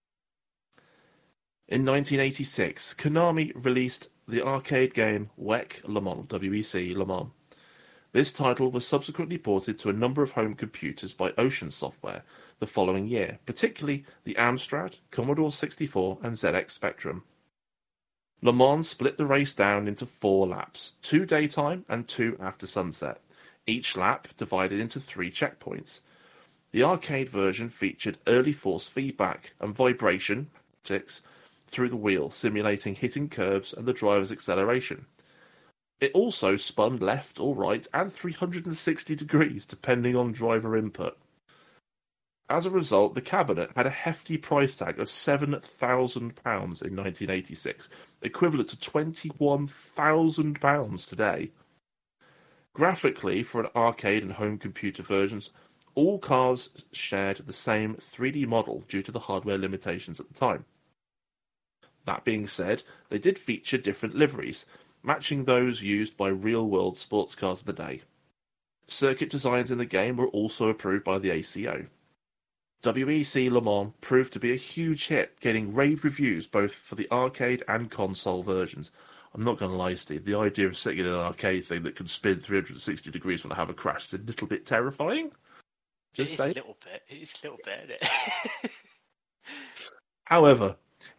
[SPEAKER 1] In nineteen eighty-six, Konami released the arcade game W E C Le Mans, W E C Le Mans. This title was subsequently ported to a number of home computers by Ocean Software the following year, particularly the Amstrad, Commodore sixty-four, and Z X Spectrum. Le Mans split the race down into four laps, two daytime and two after sunset, each lap divided into three checkpoints. The arcade version featured early force feedback and vibration through the wheel, simulating hitting curbs and the driver's acceleration. It also spun left or right and three hundred sixty degrees depending on driver input. As a result, the cabinet had a hefty price tag of seven thousand pounds in nineteen eighty-six, equivalent to twenty-one thousand pounds today. Graphically, for an arcade and home computer versions, all cars shared the same three D model due to the hardware limitations at the time. That being said, they did feature different liveries, matching those used by real-world sports cars of the day. Circuit designs in the game were also approved by the A C O. W E C Le Mans proved to be a huge hit, getting rave reviews both for the arcade and console versions. I'm not going to lie, Steve, the idea of sitting in an arcade thing that can spin three hundred sixty degrees when I have a crash is a little bit terrifying. Just
[SPEAKER 2] it is
[SPEAKER 1] say.
[SPEAKER 2] a little bit. It is a little bit, isn't it?
[SPEAKER 1] However,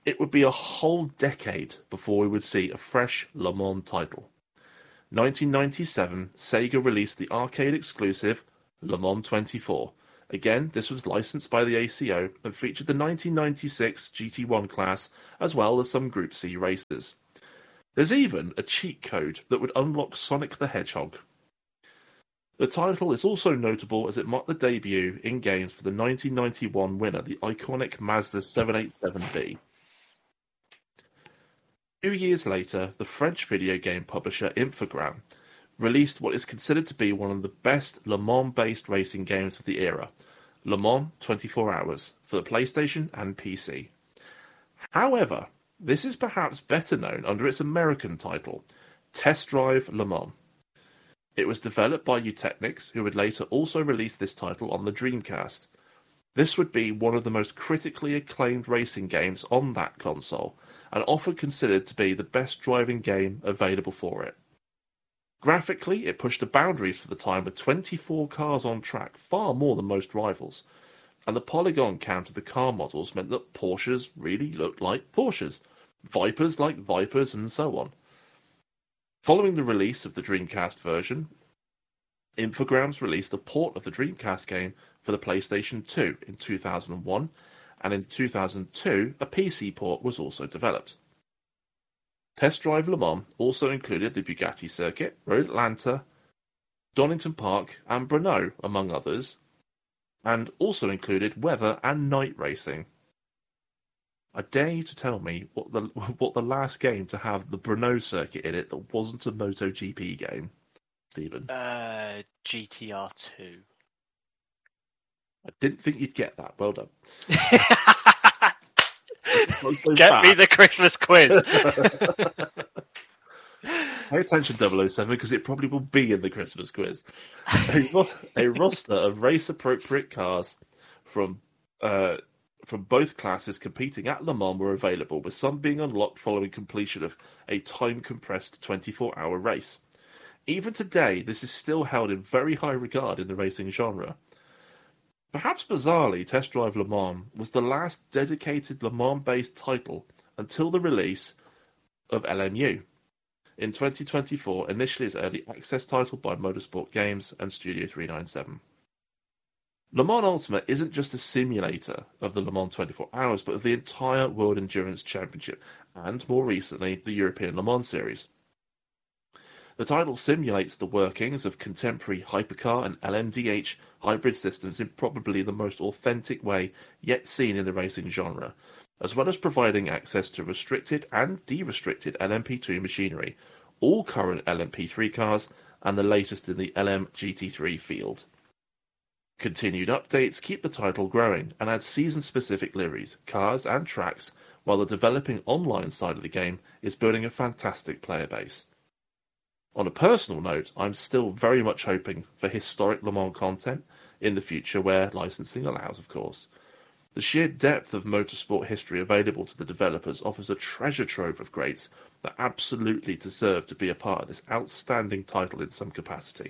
[SPEAKER 1] it would be a whole decade before we would see a fresh Le Mans title. nineteen ninety-seven, Sega released the arcade exclusive Le Mans twenty-four. Again, this was licensed by the A C O and featured the nineteen ninety-six G T one class as well as some Group C races. There's even a cheat code that would unlock Sonic the Hedgehog. The title is also notable as it marked the debut in games for the nineteen ninety-one winner, the iconic Mazda seven eighty-seven B. Two years later, the French video game publisher Infogrames released what is considered to be one of the best Le Mans-based racing games of the era, Le Mans twenty-four hours, for the PlayStation and P C. However, this is perhaps better known under its American title, Test Drive Le Mans. It was developed by Eutechnyx, who would later also release this title on the Dreamcast. This would be one of the most critically acclaimed racing games on that console, and often considered to be the best driving game available for it. Graphically, it pushed the boundaries for the time with twenty-four cars on track, far more than most rivals, and the polygon count of the car models meant that Porsches really looked like Porsches, Vipers like Vipers, and so on. Following the release of the Dreamcast version, Infogrames released a port of the Dreamcast game for the PlayStation two in two thousand one, and in two thousand two a P C port was also developed. Test Drive Le Mans also included the Bugatti circuit, Road Atlanta, Donington Park, and Brno, among others, and also included weather and night racing. I dare you to tell me what the what the last game to have the Brno circuit in it that wasn't a MotoGP game, Stephen?
[SPEAKER 2] Uh, G T R two.
[SPEAKER 1] I didn't think you'd get that. Well done. So
[SPEAKER 2] Get
[SPEAKER 1] bad.
[SPEAKER 2] me the Christmas quiz.
[SPEAKER 1] Pay attention, double oh seven, because it probably will be in the Christmas quiz. A, ro- a roster of race-appropriate cars from uh, from both classes competing at Le Mans were available, with some being unlocked following completion of a time-compressed twenty-four hour race. Even today, this is still held in very high regard in the racing genre. Perhaps bizarrely, Test Drive Le Mans was the last dedicated Le Mans-based title until the release of L M U in twenty twenty-four, initially as early access title by Motorsport Games and Studio three ninety-seven. Le Mans Ultimate isn't just a simulator of the Le Mans twenty-four hours, but of the entire World Endurance Championship, and more recently, the European Le Mans Series. The title simulates the workings of contemporary hypercar and L M D H hybrid systems in probably the most authentic way yet seen in the racing genre, as well as providing access to restricted and de-restricted L M P two machinery, all current L M P three cars, and the latest in the L M G T three field. Continued updates keep the title growing and add season-specific liveries, cars, and tracks, while the developing online side of the game is building a fantastic player base. On a personal note, I'm still very much hoping for historic Le Mans content in the future where licensing allows, of course. The sheer depth of motorsport history available to the developers offers a treasure trove of greats that absolutely deserve to be a part of this outstanding title in some capacity.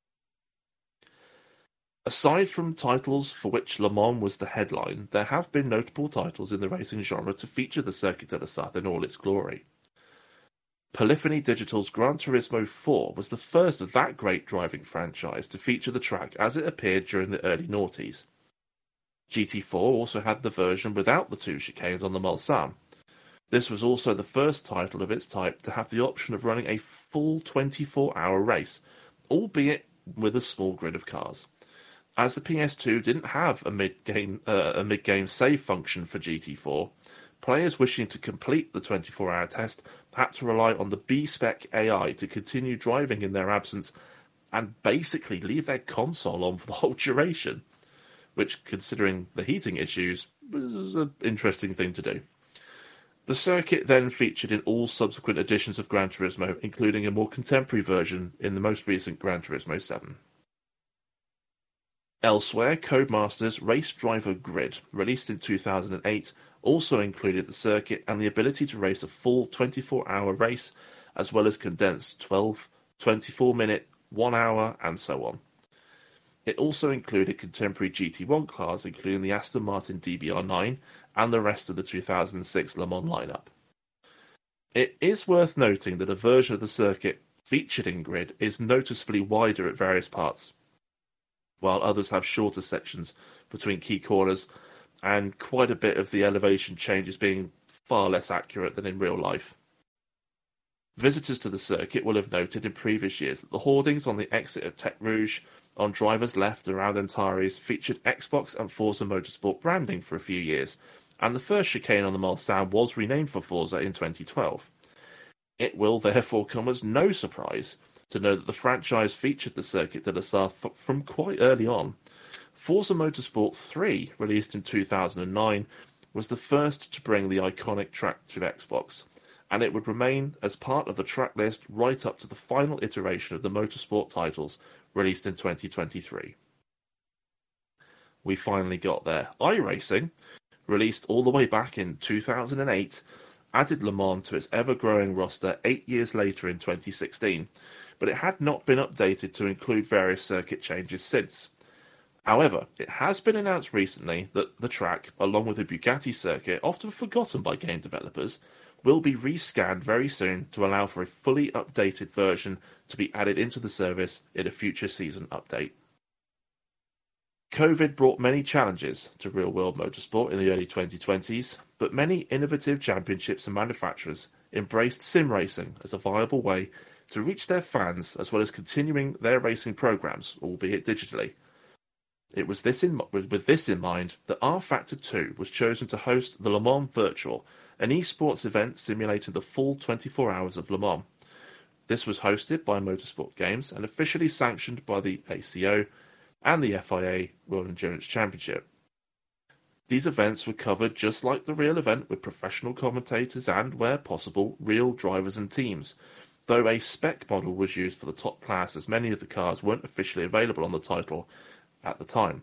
[SPEAKER 1] Aside from titles for which Le Mans was the headline, there have been notable titles in the racing genre to feature the Circuit de la Sarthe in all its glory. Polyphony Digital's Gran Turismo four was the first of that great driving franchise to feature the track as it appeared during the early noughties. G T four also had the version without the two chicanes on the Mulsanne. This was also the first title of its type to have the option of running a full twenty-four hour race, albeit with a small grid of cars. As the P S two didn't have a mid-game uh, a mid-game save function for G T four, players wishing to complete the twenty-four hour test had to rely on the B-Spec A I to continue driving in their absence and basically leave their console on for the whole duration, which, considering the heating issues, was an interesting thing to do. The circuit then featured in all subsequent editions of Gran Turismo, including a more contemporary version in the most recent Gran Turismo seven. Elsewhere, Codemasters' Race Driver Grid, released in two thousand eight, also included the circuit and the ability to race a full twenty-four hour race, as well as condensed twelve, twenty-four minute, one hour, and so on. It also included contemporary G T one cars, including the Aston Martin D B R nine and the rest of the two thousand six Le Mans lineup. It is worth noting that a version of the circuit featured in Grid is noticeably wider at various parts, while others have shorter sections between key corners, and quite a bit of the elevation changes being far less accurate than in real life. Visitors to the circuit will have noted in previous years that the hoardings on the exit of Tech Rouge on drivers left around Antares featured Xbox and Forza Motorsport branding for a few years, and the first chicane on the Mulsanne was renamed for Forza in twenty twelve. It will therefore come as no surprise to know that the franchise featured the Circuit de la Sarthe from quite early on. Forza Motorsport three, released in two thousand nine, was the first to bring the iconic track to Xbox, and it would remain as part of the track list right up to the final iteration of the Motorsport titles, released in twenty twenty-three. We finally got there. iRacing, released all the way back in two thousand eight, added Le Mans to its ever-growing roster eight years later in twenty sixteen, but it had not been updated to include various circuit changes since. However, it has been announced recently that the track, along with the Bugatti circuit, often forgotten by game developers, will be rescanned very soon to allow for a fully updated version to be added into the service in a future season update. COVID brought many challenges to real-world motorsport in the early twenty twenties, but many innovative championships and manufacturers embraced sim racing as a viable way to reach their fans as well as continuing their racing programs, albeit digitally. It was this in, with this in mind that R Factor two was chosen to host the Le Mans Virtual, an esports event simulating the full twenty-four hours of Le Mans. This was hosted by Motorsport Games and officially sanctioned by the A C O and the F I A World Endurance Championship. These events were covered just like the real event, with professional commentators and, where possible, real drivers and teams, though a spec model was used for the top class as many of the cars weren't officially available on the title at the time.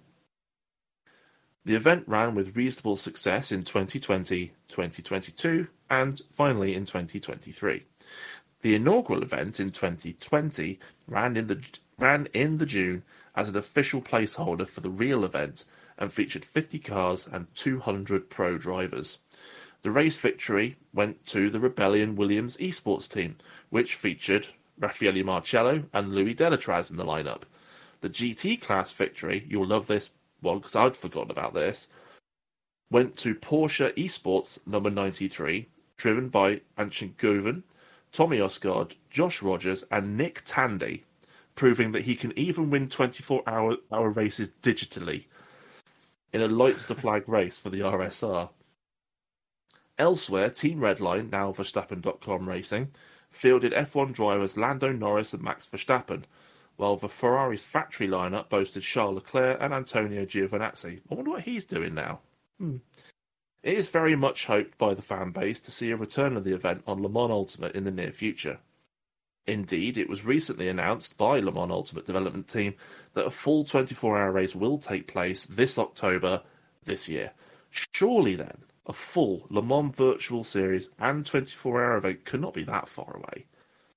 [SPEAKER 1] The event ran with reasonable success in twenty twenty, twenty twenty-two, and finally in twenty twenty-three. The inaugural event in twenty twenty ran in the ran in the June as an official placeholder for the real event and featured fifty cars and two hundred pro drivers. The race victory went to the Rebellion Williams esports team, which featured Raffaele Marcello and Louis Delatraz in the lineup. The G T class victory, you'll love this one because I'd forgotten about this, went to Porsche Esports number ninety-three, driven by Anshin Govan, Tommy Osgard, Josh Rogers, and Nick Tandy, proving that he can even win twenty-four hour, hour races digitally in a lights to flag race for the R S R. Elsewhere, Team Redline, now Verstappen dot com Racing, fielded F one drivers Lando Norris and Max Verstappen, while the Ferrari's factory lineup boasted Charles Leclerc and Antonio Giovinazzi. I wonder what he's doing now. Hmm. It is very much hoped by the fan base to see a return of the event on Le Mans Ultimate in the near future. Indeed, it was recently announced by Le Mans Ultimate development team that a full twenty-four hour race will take place this October this year. Surely then, a full Le Mans virtual series and twenty-four hour event could not be that far away.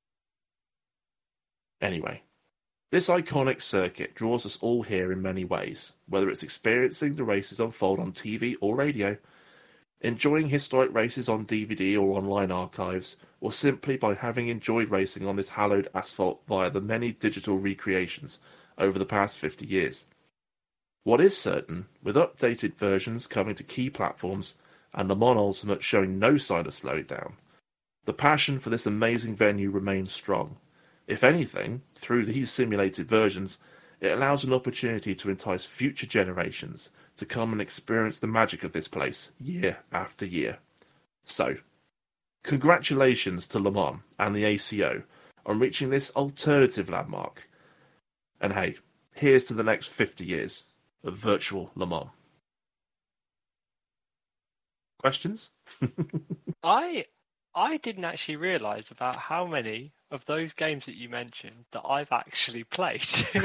[SPEAKER 1] Anyway, this iconic circuit draws us all here in many ways, whether it's experiencing the races unfold on T V or radio, enjoying historic races on D V D or online archives, or simply by having enjoyed racing on this hallowed asphalt via the many digital recreations over the past fifty years. What is certain, with updated versions coming to key platforms and Le Mans Ultimate showing no sign of slowing down, the passion for this amazing venue remains strong. If anything, through these simulated versions, it allows an opportunity to entice future generations to come and experience the magic of this place year after year. So, congratulations to Le Mans and the A C O on reaching this alternative landmark. And hey, here's to the next fifty years of virtual Le Mans. Questions?
[SPEAKER 2] I I didn't actually realise about how many of those games that you mentioned that I've actually played.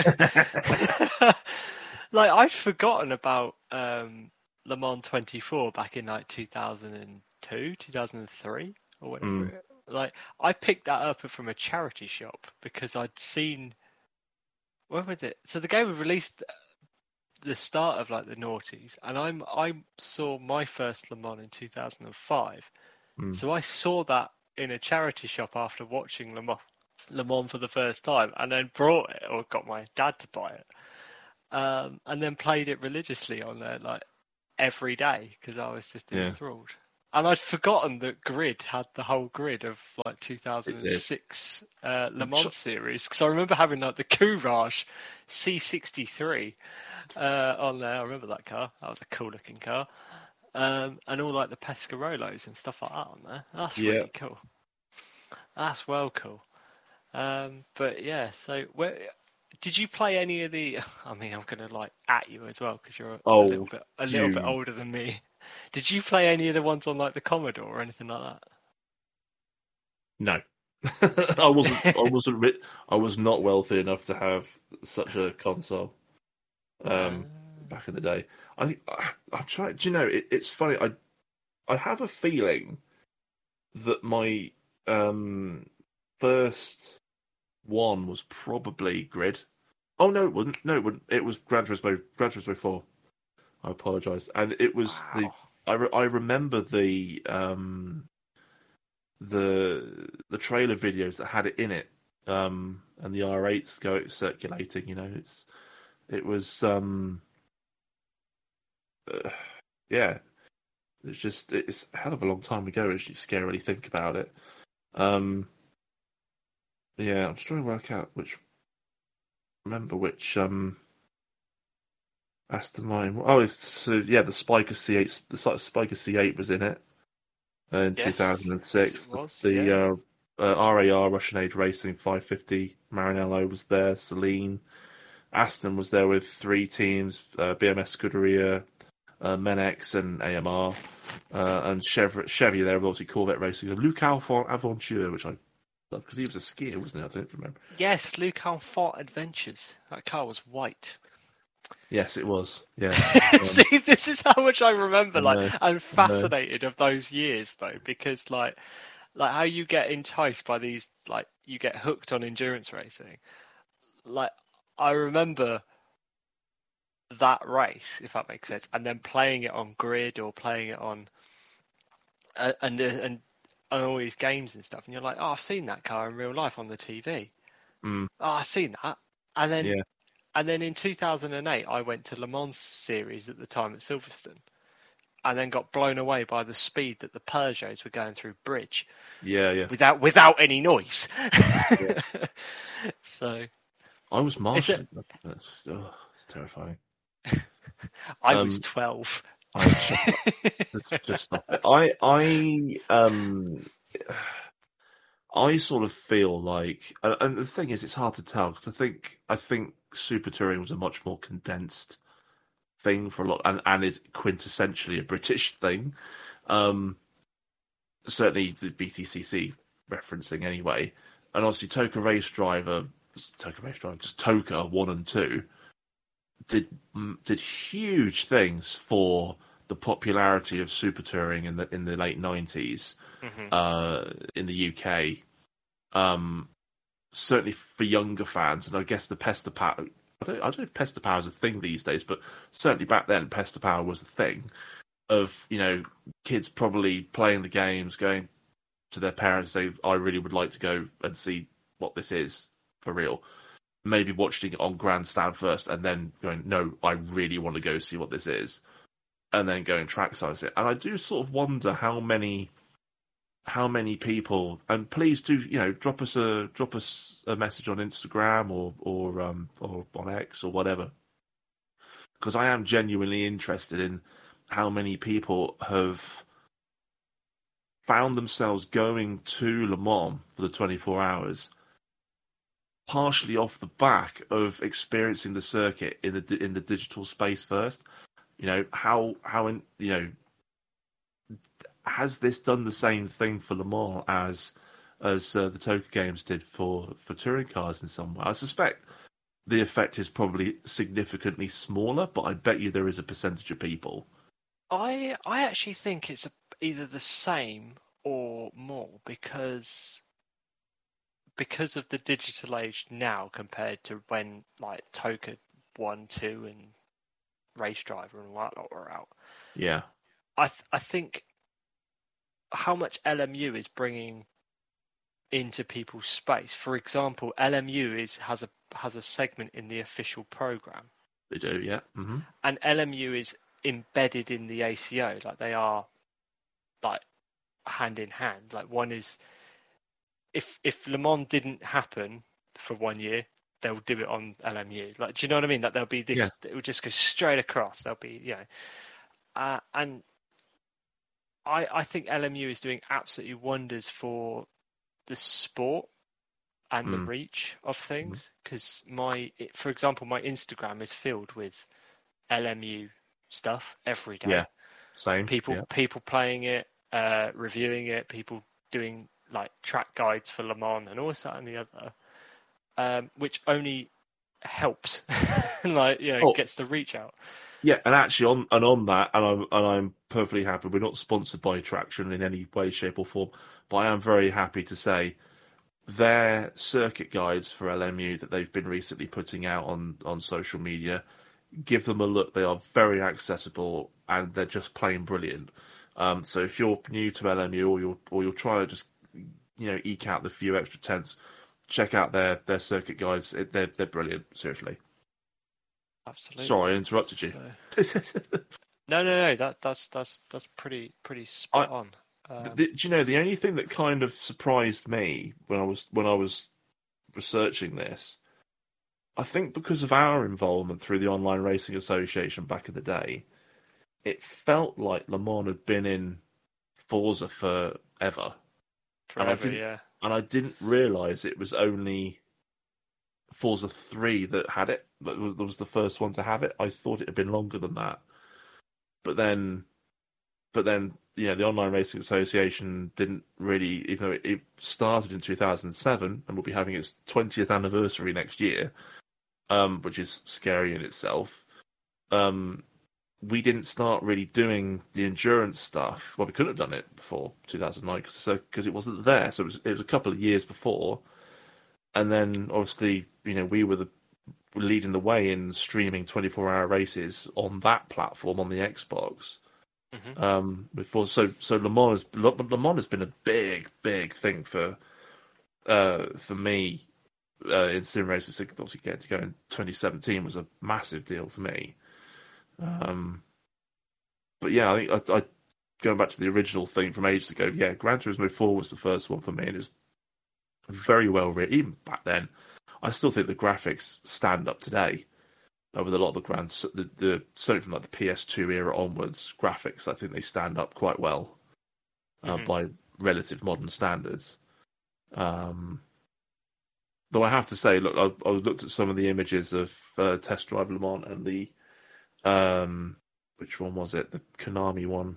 [SPEAKER 2] Like, I'd forgotten about um, Le Mans twenty-four back in like two thousand two, two thousand three, or whatever.
[SPEAKER 1] Mm.
[SPEAKER 2] Like, I picked that up from a charity shop because I'd seen when was it? So the game was released the start of like the noughties, and I'm I saw my first Le Mans in two thousand five.
[SPEAKER 1] Mm.
[SPEAKER 2] So I saw that in a charity shop after watching Le Mans, Le Mans for the first time, and then brought it or got my dad to buy it, um, and then played it religiously on there like every day because I was just
[SPEAKER 1] Yeah.
[SPEAKER 2] enthralled. And I'd forgotten that Grid had the whole grid of like two thousand six uh, Le Mans series, because I remember having like the Courage C sixty-three uh, on there. I remember that car. That was a cool looking car. Um, and all like the Pescarolos and stuff like that on there. That's
[SPEAKER 1] Yeah.
[SPEAKER 2] really cool. That's well cool. Um, but yeah, so where did you play any of the? I mean, I'm gonna like at you as well because you're a,
[SPEAKER 1] Oh,
[SPEAKER 2] a little bit a little
[SPEAKER 1] you-
[SPEAKER 2] bit older than me. Did you play any of the ones on like the Commodore or anything like that?
[SPEAKER 1] No. I wasn't. I wasn't. Ri- I was not wealthy enough to have such a console. Um,
[SPEAKER 2] Uh,
[SPEAKER 1] back in the day, I think I, I'm trying. Do you know? It, it's funny. I I have a feeling that my um first one was probably Grid. Oh no, it wouldn't. No, it wouldn't. It was Gran Turismo. Gran Turismo Four. I apologise. And it was
[SPEAKER 2] wow.
[SPEAKER 1] the. I re- I remember the um the the trailer videos that had it in it, um, and the R eights go circulating. You know, it's it was um, uh, yeah, it's just it's a hell of a long time ago. As you scarily think about it. Um, yeah, I'm just trying to work out which remember which um Aston Martin. Oh, it's so, yeah, the Spiker C eight. The Spiker C eight was in it uh, in
[SPEAKER 2] Yes,
[SPEAKER 1] two thousand six.
[SPEAKER 2] yes, it was,
[SPEAKER 1] the
[SPEAKER 2] yeah.
[SPEAKER 1] uh, uh, R A R Russian Age Racing five fifty. Maranello was there. Celine. Aston was there with three teams: uh, B M S Scuderia, uh, Menex, and A M R, uh, and Chevy, Chevy there with obviously Corvette Racing, and Luc Alphon Aventure, which I love because he was a skier, wasn't he? I don't remember.
[SPEAKER 2] Yes, Luke Alphon Adventures. That car was white.
[SPEAKER 1] Yes, it was. Yeah. Um,
[SPEAKER 2] See, this is how much I remember.
[SPEAKER 1] I
[SPEAKER 2] Like,
[SPEAKER 1] know,
[SPEAKER 2] I'm
[SPEAKER 1] I know.
[SPEAKER 2] fascinated of those years though, because like, like how you get enticed by these, like you get hooked on endurance racing. Like, I remember that race, if that makes sense, and then playing it on Grid or playing it on, uh, and uh, and and all these games and stuff, and you're like, oh, I've seen that car in real life on the T V.
[SPEAKER 1] Mm,
[SPEAKER 2] Oh, I've seen that, and then.
[SPEAKER 1] yeah.
[SPEAKER 2] And then in two thousand eight, I went to Le Mans series at the time at Silverstone, and then got blown away by the speed that the Peugeots were going through bridge
[SPEAKER 1] Yeah, yeah.
[SPEAKER 2] without without any noise.
[SPEAKER 1] Yeah.
[SPEAKER 2] So
[SPEAKER 1] I was
[SPEAKER 2] is
[SPEAKER 1] marshalling.
[SPEAKER 2] it?
[SPEAKER 1] That's, oh, it's terrifying.
[SPEAKER 2] I
[SPEAKER 1] Um,
[SPEAKER 2] was twelve.
[SPEAKER 1] I just, just stop it. I, I, um, I sort of feel like, and and the thing is, it's hard to tell because I think, I think Super Touring was a much more condensed thing for a lot, and and it's quintessentially a British thing. Um, certainly the B T C C referencing anyway, and obviously Toka Race Driver, Toka Race Driver, just Toka one and two did did huge things for the popularity of Super Touring in the in the late nineties
[SPEAKER 2] Mm-hmm.
[SPEAKER 1] uh, in the U K. Um, certainly for younger fans, and I guess the Pesta Power. I don't, I don't know if Pesta Power is a thing these days, but certainly back then, Pesta Power was a thing. Of you know, kids probably playing the games, going to their parents, saying, "I really would like to go and see what this is for real." Maybe watching it on Grandstand first, and then going, "No, I really want to go see what this is," and then going trackside it. And I do sort of wonder how many. How many people? And please do, you know, drop us a drop us a message on Instagram or or um or on X or whatever, because I am genuinely interested in how many people have found themselves going to Le Mans for the twenty-four hours, partially off the back of experiencing the circuit in the in the digital space first. You know how how in, you know. Has this done the same thing for Le Mans as as uh, the Toka games did for, for touring cars in some way? I suspect the effect is probably significantly smaller, but I bet you there is a percentage of people.
[SPEAKER 2] I I actually think it's a, either the same or more, because because of the digital age now compared to when like Toka one, two, and Race Driver and all that lot were out.
[SPEAKER 1] Yeah,
[SPEAKER 2] I th- I think how much L M U is bringing into people's space. For example, L M U is has a has a segment in the official program,
[SPEAKER 1] they do. Yeah, mm-hmm.
[SPEAKER 2] and L M U is embedded in the A C O. Like they are, like hand in hand. Like one is, if if Le Mans didn't happen for one year, they'll do it on L M U. Like, do you know what I mean? Like there'll be this.
[SPEAKER 1] Yeah.
[SPEAKER 2] It will just go straight across. There'll be, you know, uh, and I I think L M U is doing absolutely wonders for the sport and mm. the reach of things. Because mm. my, for example, my Instagram is filled with L M U stuff every day.
[SPEAKER 1] Yeah, same.
[SPEAKER 2] People
[SPEAKER 1] yeah.
[SPEAKER 2] people playing it, uh, reviewing it, people doing like track guides for Le Mans and all this that and the other, um, which only helps, like you know, oh. gets the reach out.
[SPEAKER 1] Yeah, and actually on and on that, and I'm and I'm perfectly happy. We're not sponsored by Traction in any way, shape, or form, but I am very happy to say their circuit guides for L M U that they've been recently putting out on, on social media, give them a look. They are very accessible and they're just plain brilliant. Um, so if you're new to L M U or you're or you're trying to just you know eke out the few extra tenths, check out their their circuit guides. It, they're they're brilliant. Seriously.
[SPEAKER 2] Absolutely.
[SPEAKER 1] Sorry, I interrupted you.
[SPEAKER 2] So... no, no, no. That that's that's that's pretty pretty spot
[SPEAKER 1] I,
[SPEAKER 2] on. Um...
[SPEAKER 1] the, do you know the only thing that kind of surprised me when I was when I was researching this? I think because of our involvement through the Online Racing Association back in the day, it felt like Le Mans had been in Forza forever.
[SPEAKER 2] Forever,
[SPEAKER 1] and I didn't,
[SPEAKER 2] yeah.
[SPEAKER 1] And I didn't realise it was only Forza three that had it. That was, that was the first one to have it. I thought it had been longer than that. But then, but then, you know, the Online Racing Association didn't really, even though it, it started in two thousand seven and will be having its twentieth anniversary next year, um, which is scary in itself. Um, we didn't start really doing the endurance stuff. Well, we couldn't have done it before two thousand nine because so, it wasn't there. So it was, it was a couple of years before. And then, obviously, you know, we were the leading the way in streaming twenty-four hour races on that platform on the Xbox.
[SPEAKER 2] Mm-hmm.
[SPEAKER 1] Um, before, so so Le Mans has Le, Le Mans has been a big, big thing for uh, for me uh, in sim races. Obviously, getting to go in twenty seventeen was a massive deal for me. Um, but yeah, I think I, I going back to the original thing from ages ago. Yeah, Gran Turismo four was the first one for me, and it was very well written. Even back then, I still think the graphics stand up today. Uh, with a lot of the grand, the, the certainly from like the P S two era onwards, graphics, I think they stand up quite well uh, mm-hmm. by relative modern standards. Um, though I have to say, look, I, I looked at some of the images of uh, Test Drive Le Mans and the um, which one was it? The Konami one.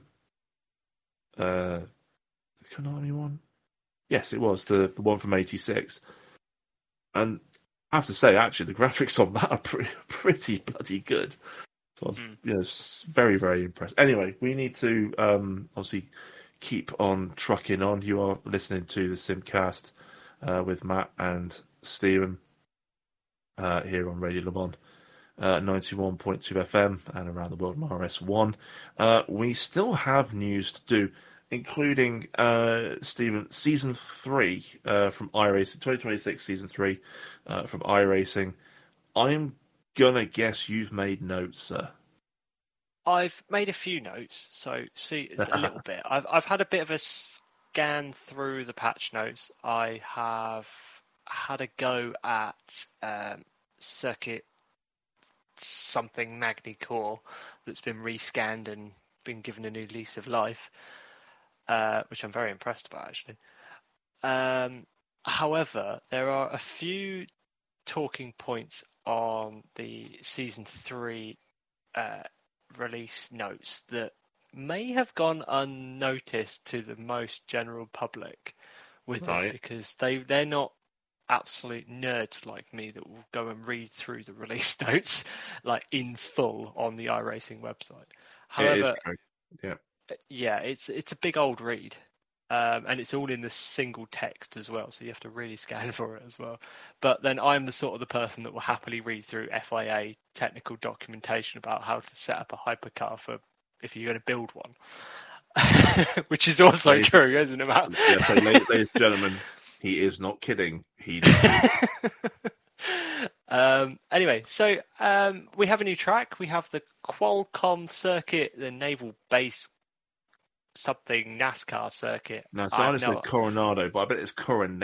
[SPEAKER 1] Uh, the Konami one. Yes, it was the the one from eighty-six. And I have to say, actually, the graphics on that are pretty, pretty bloody good. So I was, mm. you know, very, very impressed. Anyway, we need to um, obviously keep on trucking on. You are listening to the Simcast uh, with Matt and Stephen uh, here on Radio Le Mans, uh, ninety-one point two F M and around the world on R S one. Uh, we still have news to do, including uh, Stephen season three uh, from iRacing, twenty twenty-six season three uh, from iRacing. I'm gonna guess you've made notes, sir.
[SPEAKER 2] I've made a few notes, so see, it's a little bit. I've I've had a bit of a scan through the patch notes. I have had a go at um, circuit something Magny Core that's been rescanned and been given a new lease of life. Uh, which I'm very impressed about, actually. Um, however, there are a few talking points on the Season three uh, release notes that may have gone unnoticed to the most general public with right. it, because they, they're not absolute nerds like me that will go and read through the release notes like in full on the iRacing website. However,
[SPEAKER 1] yeah.
[SPEAKER 2] Yeah, it's it's a big old read. Um, and it's all in the single text as well, so you have to really scan for it as well. But then I'm the sort of the person that will happily read through F I A technical documentation about how to set up a hypercar for if you're going to build one, which is also
[SPEAKER 1] ladies,
[SPEAKER 2] true, isn't it, Matt?
[SPEAKER 1] Yeah, so ladies, ladies and gentlemen, he is not kidding. He.
[SPEAKER 2] um, anyway, so um, we have a new track. We have the Qualcomm circuit, the Naval Base something NASCAR circuit.
[SPEAKER 1] No, so I just
[SPEAKER 2] know.
[SPEAKER 1] said Coronado, but I bet it's Coronado.